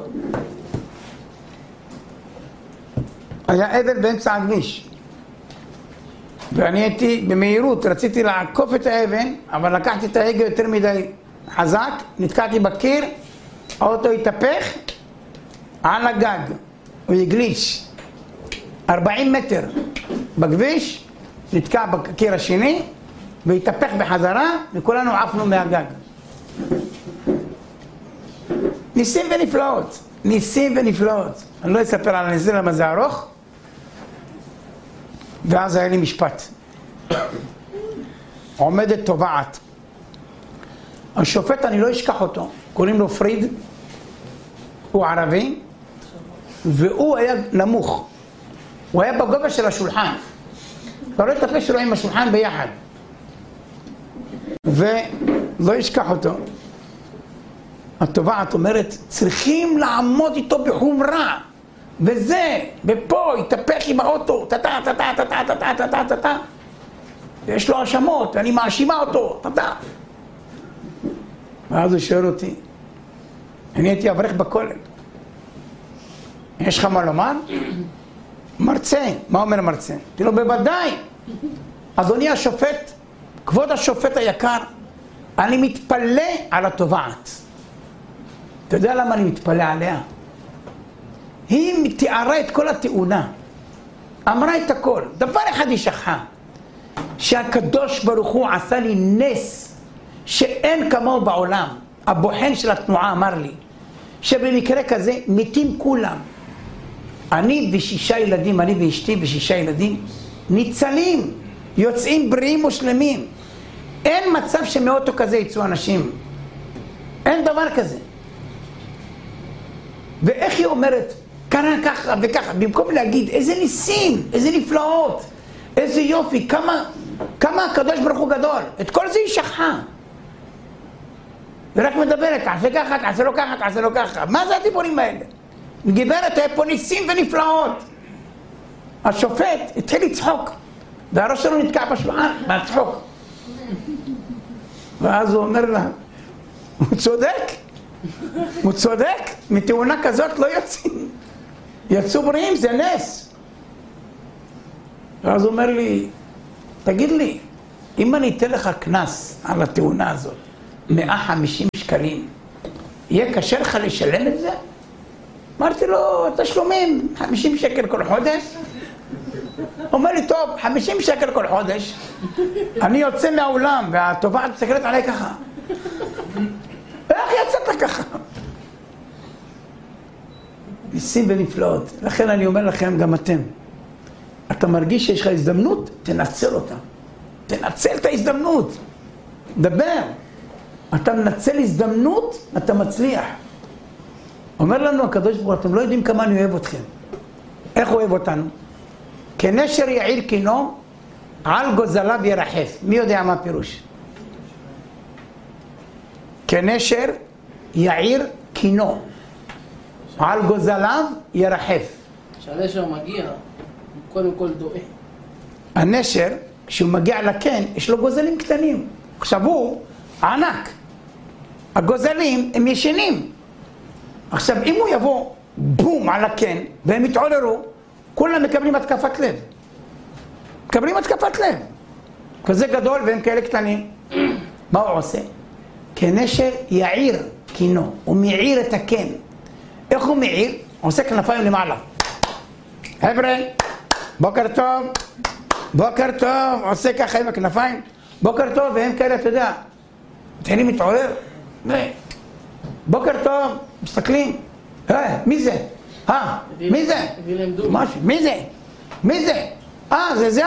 היה אבל באמצע הכביש. ואני הייתי במהירות, רציתי לעקוף את האבן, אבל לקחתי את ההגה יותר מדי חזק, נתקעתי בקיר, האוטו התהפך על הגג, הוא הגליש 40 מטר בכביש, נתקע בקיר השני, והתהפך בחזרה, וכולנו עפנו מהגג. ניסים ונפלאות, ניסים ונפלאות. אני לא אספר על הניסים למה זה ארוך, ואז היה לי משפט. עומדת תובעת. השופט, אני לא אשכח אותו, קוראים לו פריד, הוא ערבי, והוא היה נמוך. הוא היה בגובה של השולחן. אתה רואה את הפה שלו עם השולחן ביחד. ולא אשכח אותו. התובעת אומרת, צריכים לעמוד איתו בחומרה. וזה, ופה, התהפך עם האוטו, טה. ויש לו האשמות, ואני מאשימה אותו, טה. ואז הוא שואל אותי, אני הייתי אברך בכולל. יש לך מה לומר? מרצה. מה אומר מרצה? אמרתי לו, בוודאי. אדוני השופט, כבוד השופט היקר, אני מתפלא על התובעת. אתה יודע למה אני מתפלא עליה? היא תיארה את כל התאונה. אמרה את הכל. דבר אחד היא שכחה. שהקדוש ברוך הוא עשה לי נס שאין כמוהו בעולם. הבוחן של התנועה אמר לי שבמקרה כזה מתים כולם. אני ו6 ילדים, אני ואשתי ו6 ילדים ניצלים, יוצאים בריאים ושלמים. אין מצב שמאוטו כזה יצאו אנשים. אין דבר כזה. ואיך היא אומרת, קרה ככה וככה, במקום להגיד איזה ניסים, איזה נפלאות, איזה יופי, כמה הקדוש ברוך הוא גדול. את כל זה היא שכחה. ורק מדברת, תעשה ככה, תעשה לו ככה, תעשה לו ככה. מה זה הדיבורים האלה? גברת, היה פה ניסים ונפלאות. השופט התחיל לצחוק, והראש שלו נתקע בשולחן, מהצחוק. ואז הוא אומר לה, הוא צודק. הוא צודק, מתאונה כזאת לא יוצאים. יצאו בריאים, זה נס. ואז הוא אומר לי, תגיד לי, אם אני אתן לך כנס על התאונה הזאת, 150 שקלים, יהיה קשה לך לשלם את זה? אמרתי לו, תשלומים, 50 שקל כל חודש. הוא אומר לי, טוב, 50 שקל כל חודש, אני יוצא מהאולם, והתובעת מסתכלת עליי ככה. ואיך יצאת ככה? ניסים ונפלאות. לכן אני אומר לכם, גם אתם. אתה מרגיש שיש לך הזדמנות, תנצל אותה. תנצל את ההזדמנות. דבר. אתה מנצל הזדמנות, אתה מצליח. אומר לנו הקדוש ברוך הוא, אתם לא יודעים כמה אני אוהב אתכם. איך הוא אוהב אותנו? כנשר יעיר קינו, על גוזליו ירחף. מי יודע מה הפירוש? כנשר יעיר קינו, על גוזליו ירחף. כשהנשר מגיע, הוא קודם כל דועה. הנשר, כשהוא מגיע לקן, יש לו גוזלים קטנים. עכשיו הוא ענק. הגוזלים הם ישנים. עכשיו, אם הוא יבוא בום על הקן, והם יתעוררו, כולם מקבלים התקפת לב. מקבלים התקפת לב. כזה גדול והם כאלה קטנים. מה הוא עושה? כנשר יעיר קינו, הוא מעיר את הקן. איך הוא מעיר? עושה כנפיים למעלה. חבר'ה, בוקר טוב, בוקר טוב, עושה ככה עם הכנפיים, בוקר טוב, והם כאלה, אתה יודע, מתחילים להתעורר. בוקר טוב, מסתכלים, מי זה? מי זה? מי זה? מי זה? זה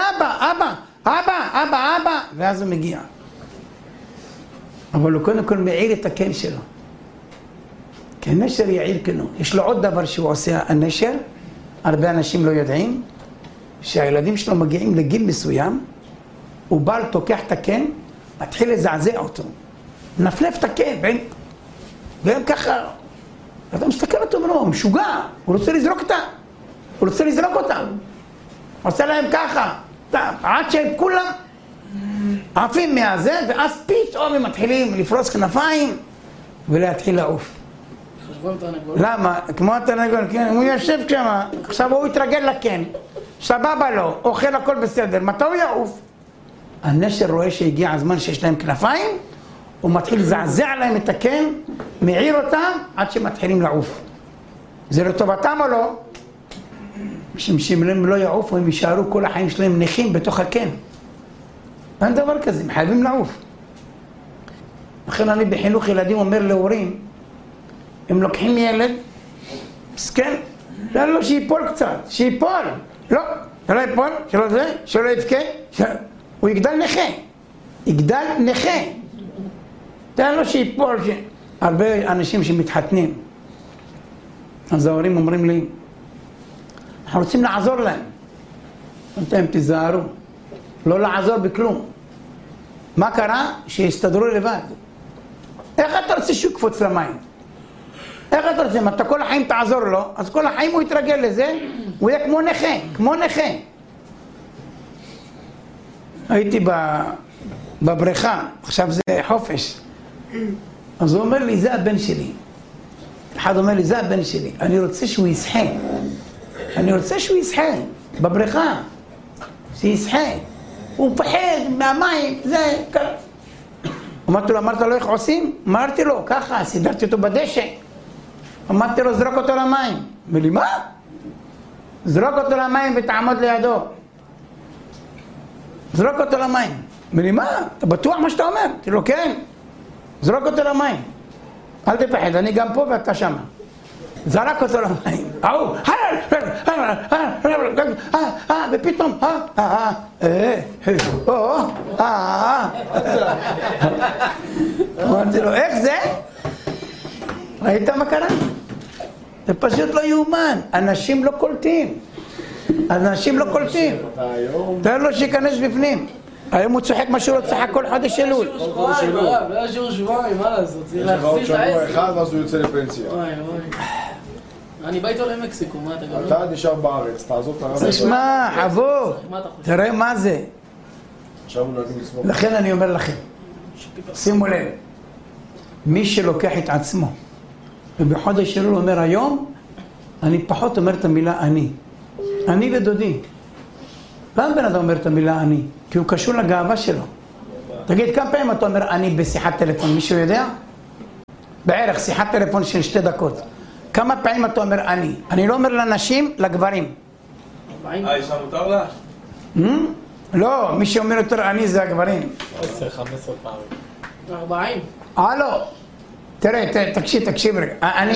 אבא, ואז הוא מגיע. אבל הוא קודם כל מעיר את הקן שלו. כי הנשר יעיר קנו. יש לו עוד דבר שהוא עושה, הנשר, הרבה אנשים לא יודעים, שהילדים שלו מגיעים לגיל מסוים, הוא בא תוקח את הקן, מתחיל לזעזע אותו. נפלף את הקן, והם ככה, אתה מסתכל אותו ואומר, הוא משוגע, הוא רוצה לזרוק אותה. הוא רוצה לזרוק אותה. עושה להם ככה, עד שהם כולם עפים מהזה, ואז פתאום הם מתחילים לפרוס כנפיים ולהתחיל לעוף. למה? כמו התרנגול, כן, הוא יושב שם, עכשיו הוא יתרגל לקן, סבבה לו, אוכל הכל בסדר, מתי הוא יעוף? הנשר רואה שהגיע הזמן שיש להם כנפיים, הוא מתחיל לזעזע להם את הקן, מעיר אותם עד שמתחילים לעוף. זה לטובתם או לא? משום הם לא יעופו, הם יישארו כל החיים שלהם נכים בתוך הקן. אין דבר כזה, הם חייבים לעוף. לכן אני בחינוך ילדים אומר להורים, הם לוקחים ילד, מסכן, תן לו שיפול קצת, שיפול. לא, שלא יפול, שלא זה, שלא יבכה, הוא יגדל נכה. יגדל נכה. תן לו שיפול. הרבה אנשים שמתחתנים, אז ההורים אומרים לי, אנחנו רוצים לעזור להם. אתם תיזהרו, לא לעזור בכלום. מה קרה? שיסתדרו לבד. איך אתה רוצה שהוא יקפוץ למים? איך אתה רוצה? אם אתה כל החיים תעזור לו, אז כל החיים הוא יתרגל לזה, הוא יהיה כמו נכה, כמו נכה. הייתי בבריכה, עכשיו זה חופש. אז הוא אומר לי, זה הבן שלי. אחד אומר לי, זה הבן שלי. אני רוצה שהוא ישחה. אני רוצה שהוא ישחה בבריכה. שישחה. הוא מפחד מהמים, זה ככה. אמרת לו איך עושים? אמרתי לו, ככה, סידרתי אותו בדשא. אמרתי לו, זרוק אותו למים. אמר לי, מה? זרוק אותו למים ותעמוד לידו. זרוק אותו למים. אמר לי, מה? אתה בטוח מה שאתה אומר? אמרתי לו, כן. זרוק אותו למים. אל תפחד, אני גם פה ואתה שמה. זרק אותו למים. ופתאום, אמרתי לו, איך זה? ראית מה קרה? זה פשוט לא יאומן. אנשים לא קולטים. אנשים לא קולטים. תן לו שיכנס בפנים. היום הוא צוחק מה שהוא לא צחק כל חודש אלול. לא שיעור שבועיים, מה לעשות? יש לך עוד שבוע אחד ואז הוא יוצא לפנסיה. אני בא איתו למקסיקו, מה אתה גם? אתה נשאר בארץ, תעזוב את הרב. תשמע, חבור, תראה מה זה. לכן אני אומר לכם, שימו לב, מי שלוקח את עצמו, ובחודש אלול אומר היום, אני פחות אומר את המילה אני. אני ודודי. למה בן אדם אומר את המילה אני? כי הוא קשור לגאווה שלו. תגיד, כמה פעמים אתה אומר אני בשיחת טלפון, מישהו יודע? בערך שיחת טלפון של 2 דקות. כמה פעמים אתה אומר אני? אני לא אומר לנשים, לגברים. אישה מותר לה? לא, מי שאומר יותר אני זה הגברים. 10-15 פעמים. 40. הלו, תראה, תקשיב רגע.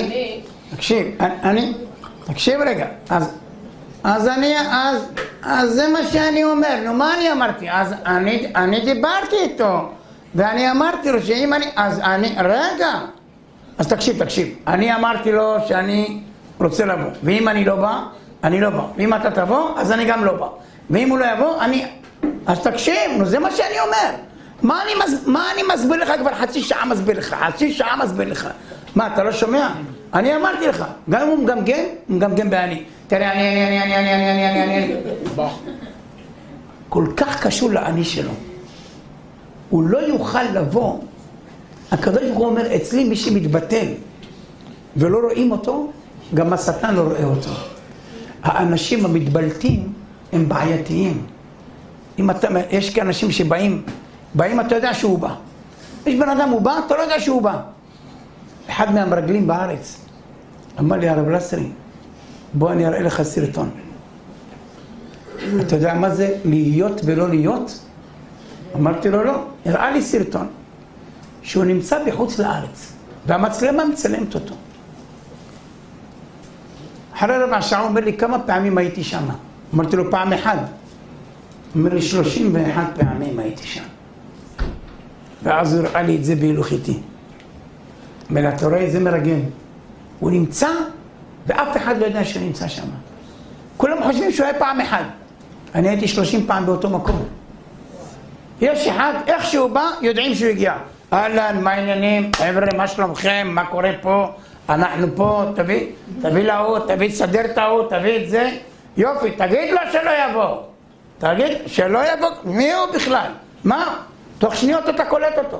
תקשיב רגע. אז זה מה שאני אומר. נו, מה אני אמרתי? אז אני דיברתי איתו, ואני אמרתי לו שאם רגע. אז תקשיב. אני אמרתי לו שאני רוצה לבוא, ואם אני לא בא, אני לא בא. ואם אתה תבוא, אז אני גם לא בא. ואם הוא לא יבוא, אז תקשיב, נו, זה מה שאני אומר. מה אני מסביר לך כבר חצי שעה מסביר לך. מה, אתה לא שומע? אני אמרתי לך, גם אם הוא מגמגם באני. תראה, אני. כל כך קשור לאני שלו. הוא לא יוכל לבוא הקדוש ברוך הוא אומר, אצלי מי שמתבטל ולא רואים אותו, גם השטן לא רואה אותו. האנשים המתבלטים הם בעייתיים. יש כאנשים שבאים, אתה יודע שהוא בא. יש בן אדם הוא בא, אתה לא יודע שהוא בא. אחד מהמרגלים בארץ אמר לי, הרב לסרי, בוא אני אראה לך סרטון. אתה יודע מה זה להיות ולא להיות? אמרתי לו לא, הראה לי סרטון שהוא נמצא בחוץ לארץ והמצלמה מצלמת אותו. אחרי רבע שעה הוא אומר לי, כמה פעמים הייתי שם? אמרתי לו, פעם אחד. אומר לי, 31 פעמים הייתי שם. ואז הוא הראה לי את זה בהילוכיתי. אומר, אתה רואה, זה מרגל. הוא נמצא ואף אחד לא יודע שהוא נמצא שם. כולם חושבים שהוא היה פעם אחד. אני הייתי 30 פעם באותו מקום. יש אחד, איך שהוא בא, יודעים שהוא הגיע. אהלן, מה העניינים? חבר'ה, מה שלומכם? מה קורה פה? אנחנו פה, תביא להוא, תסדר את ההוא, תביא את זה. יופי, תגיד לו שלא יבוא. תגיד, שלא יבוא, מי הוא בכלל? מה? תוך שניות אתה קולט אותו.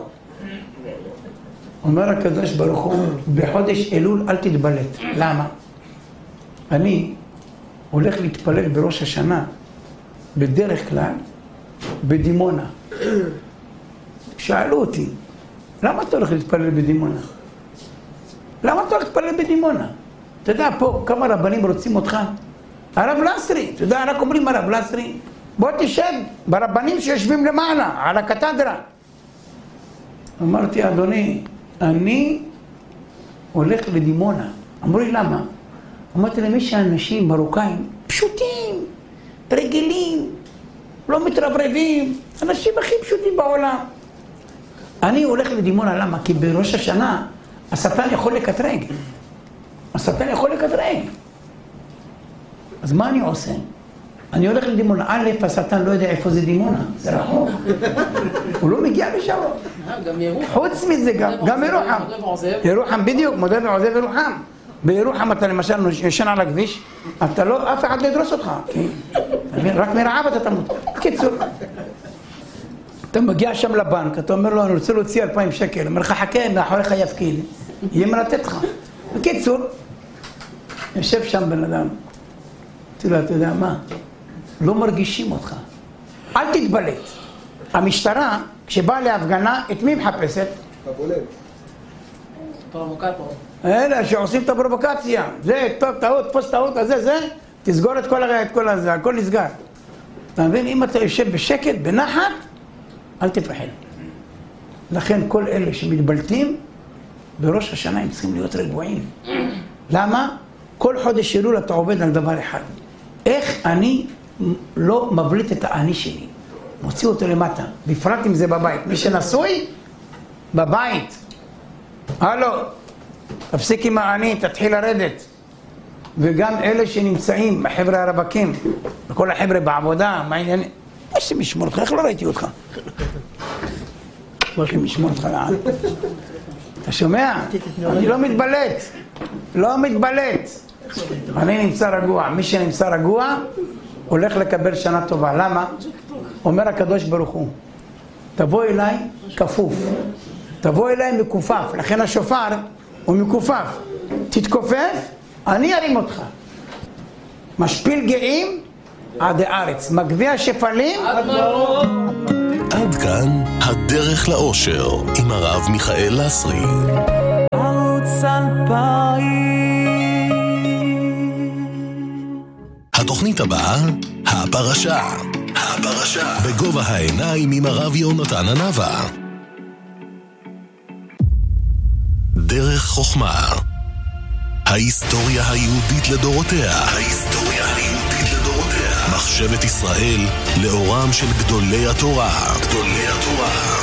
אומר הקדוש ברוך הוא, בחודש אלול אל תתבלט. למה? אני הולך להתפלל בראש השנה, בדרך כלל, בדימונה. שאלו אותי, למה אתה הולך להתפלל בדימונה? למה אתה הולך להתפלל בדימונה? אתה יודע, פה כמה רבנים רוצים אותך? הרב לסרי, אתה יודע, רק אומרים הרב לסרי, בוא תשב ברבנים שיושבים למעלה, על הקתדרה. אמרתי, אדוני, אני הולך לדימונה. אמרו לי, למה? אמרתי להם, יש אנשים מרוקאים פשוטים, רגילים, לא מתרברבים, אנשים הכי פשוטים בעולם. אני הולך לדימונה, למה? כי בראש השנה השטן יכול לקטרג. השטן יכול לקטרג. אז מה אני עושה? אני הולך לדימונה. א', השטן לא יודע איפה זה דימונה, זה רחוק. הוא לא מגיע לשם. גם ירוחם. חוץ מזה, גם ירוחם. ירוחם בדיוק, מודה ועוזב ירוחם. בירוחם אתה למשל ישן על הכביש, אתה לא, אף אחד לא ידרוס אותך. רק מרעב אתה תמות. קיצור. אתה מגיע שם לבנק, אתה אומר לו, אני רוצה להוציא 2,000 שקל. אומר לך, חכה, מאחוריך יפקיד. יהיה מה לתת לך. בקיצור, יושב שם בן אדם. תראה, אתה יודע מה? לא מרגישים אותך. אל תתבלט. המשטרה, כשבאה להפגנה, את מי מחפשת? הבולט. פרובוקטור. אלה שעושים את הפרובוקציה. זה, טעות, תפוס טעות, זה, תסגור את כל הזה, הכל נסגר. אתה מבין? אם אתה יושב בשקט, בנחת, אל תפחד. לכן כל אלה שמתבלטים, בראש השנה הם צריכים להיות רגועים. למה? כל חודש אלול אתה עובד על דבר אחד. איך אני לא מבליט את האני שלי? מוציא אותו למטה, בפרט אם זה בבית. מי שנשוי, בבית. הלו, תפסיק עם האני, תתחיל לרדת. וגם אלה שנמצאים, החבר'ה הרווקים, וכל החבר'ה בעבודה, מה העניינים? יש לי משמור אותך, איך לא ראיתי אותך? יש לי משמור אותך לעד. אתה שומע? אני לא מתבלט. לא מתבלט. אני נמצא רגוע. מי שנמצא רגוע, הולך לקבל שנה טובה. למה? אומר הקדוש ברוך הוא, תבוא אליי כפוף. תבוא אליי מקופף. לכן השופר הוא מקופף. תתכופף, אני ארים אותך. משפיל גאים עד הארץ. מגביה שפלים עד מרום. עד כאן הדרך לאושר עם הרב מיכאל לסרי. התוכנית הבאה, הפרשה. בגובה העיניים עם הרב יונתן ענבה. דרך חוכמה. ההיסטוריה היהודית לדורותיה. מחשבת ישראל לאורם של גדולי התורה.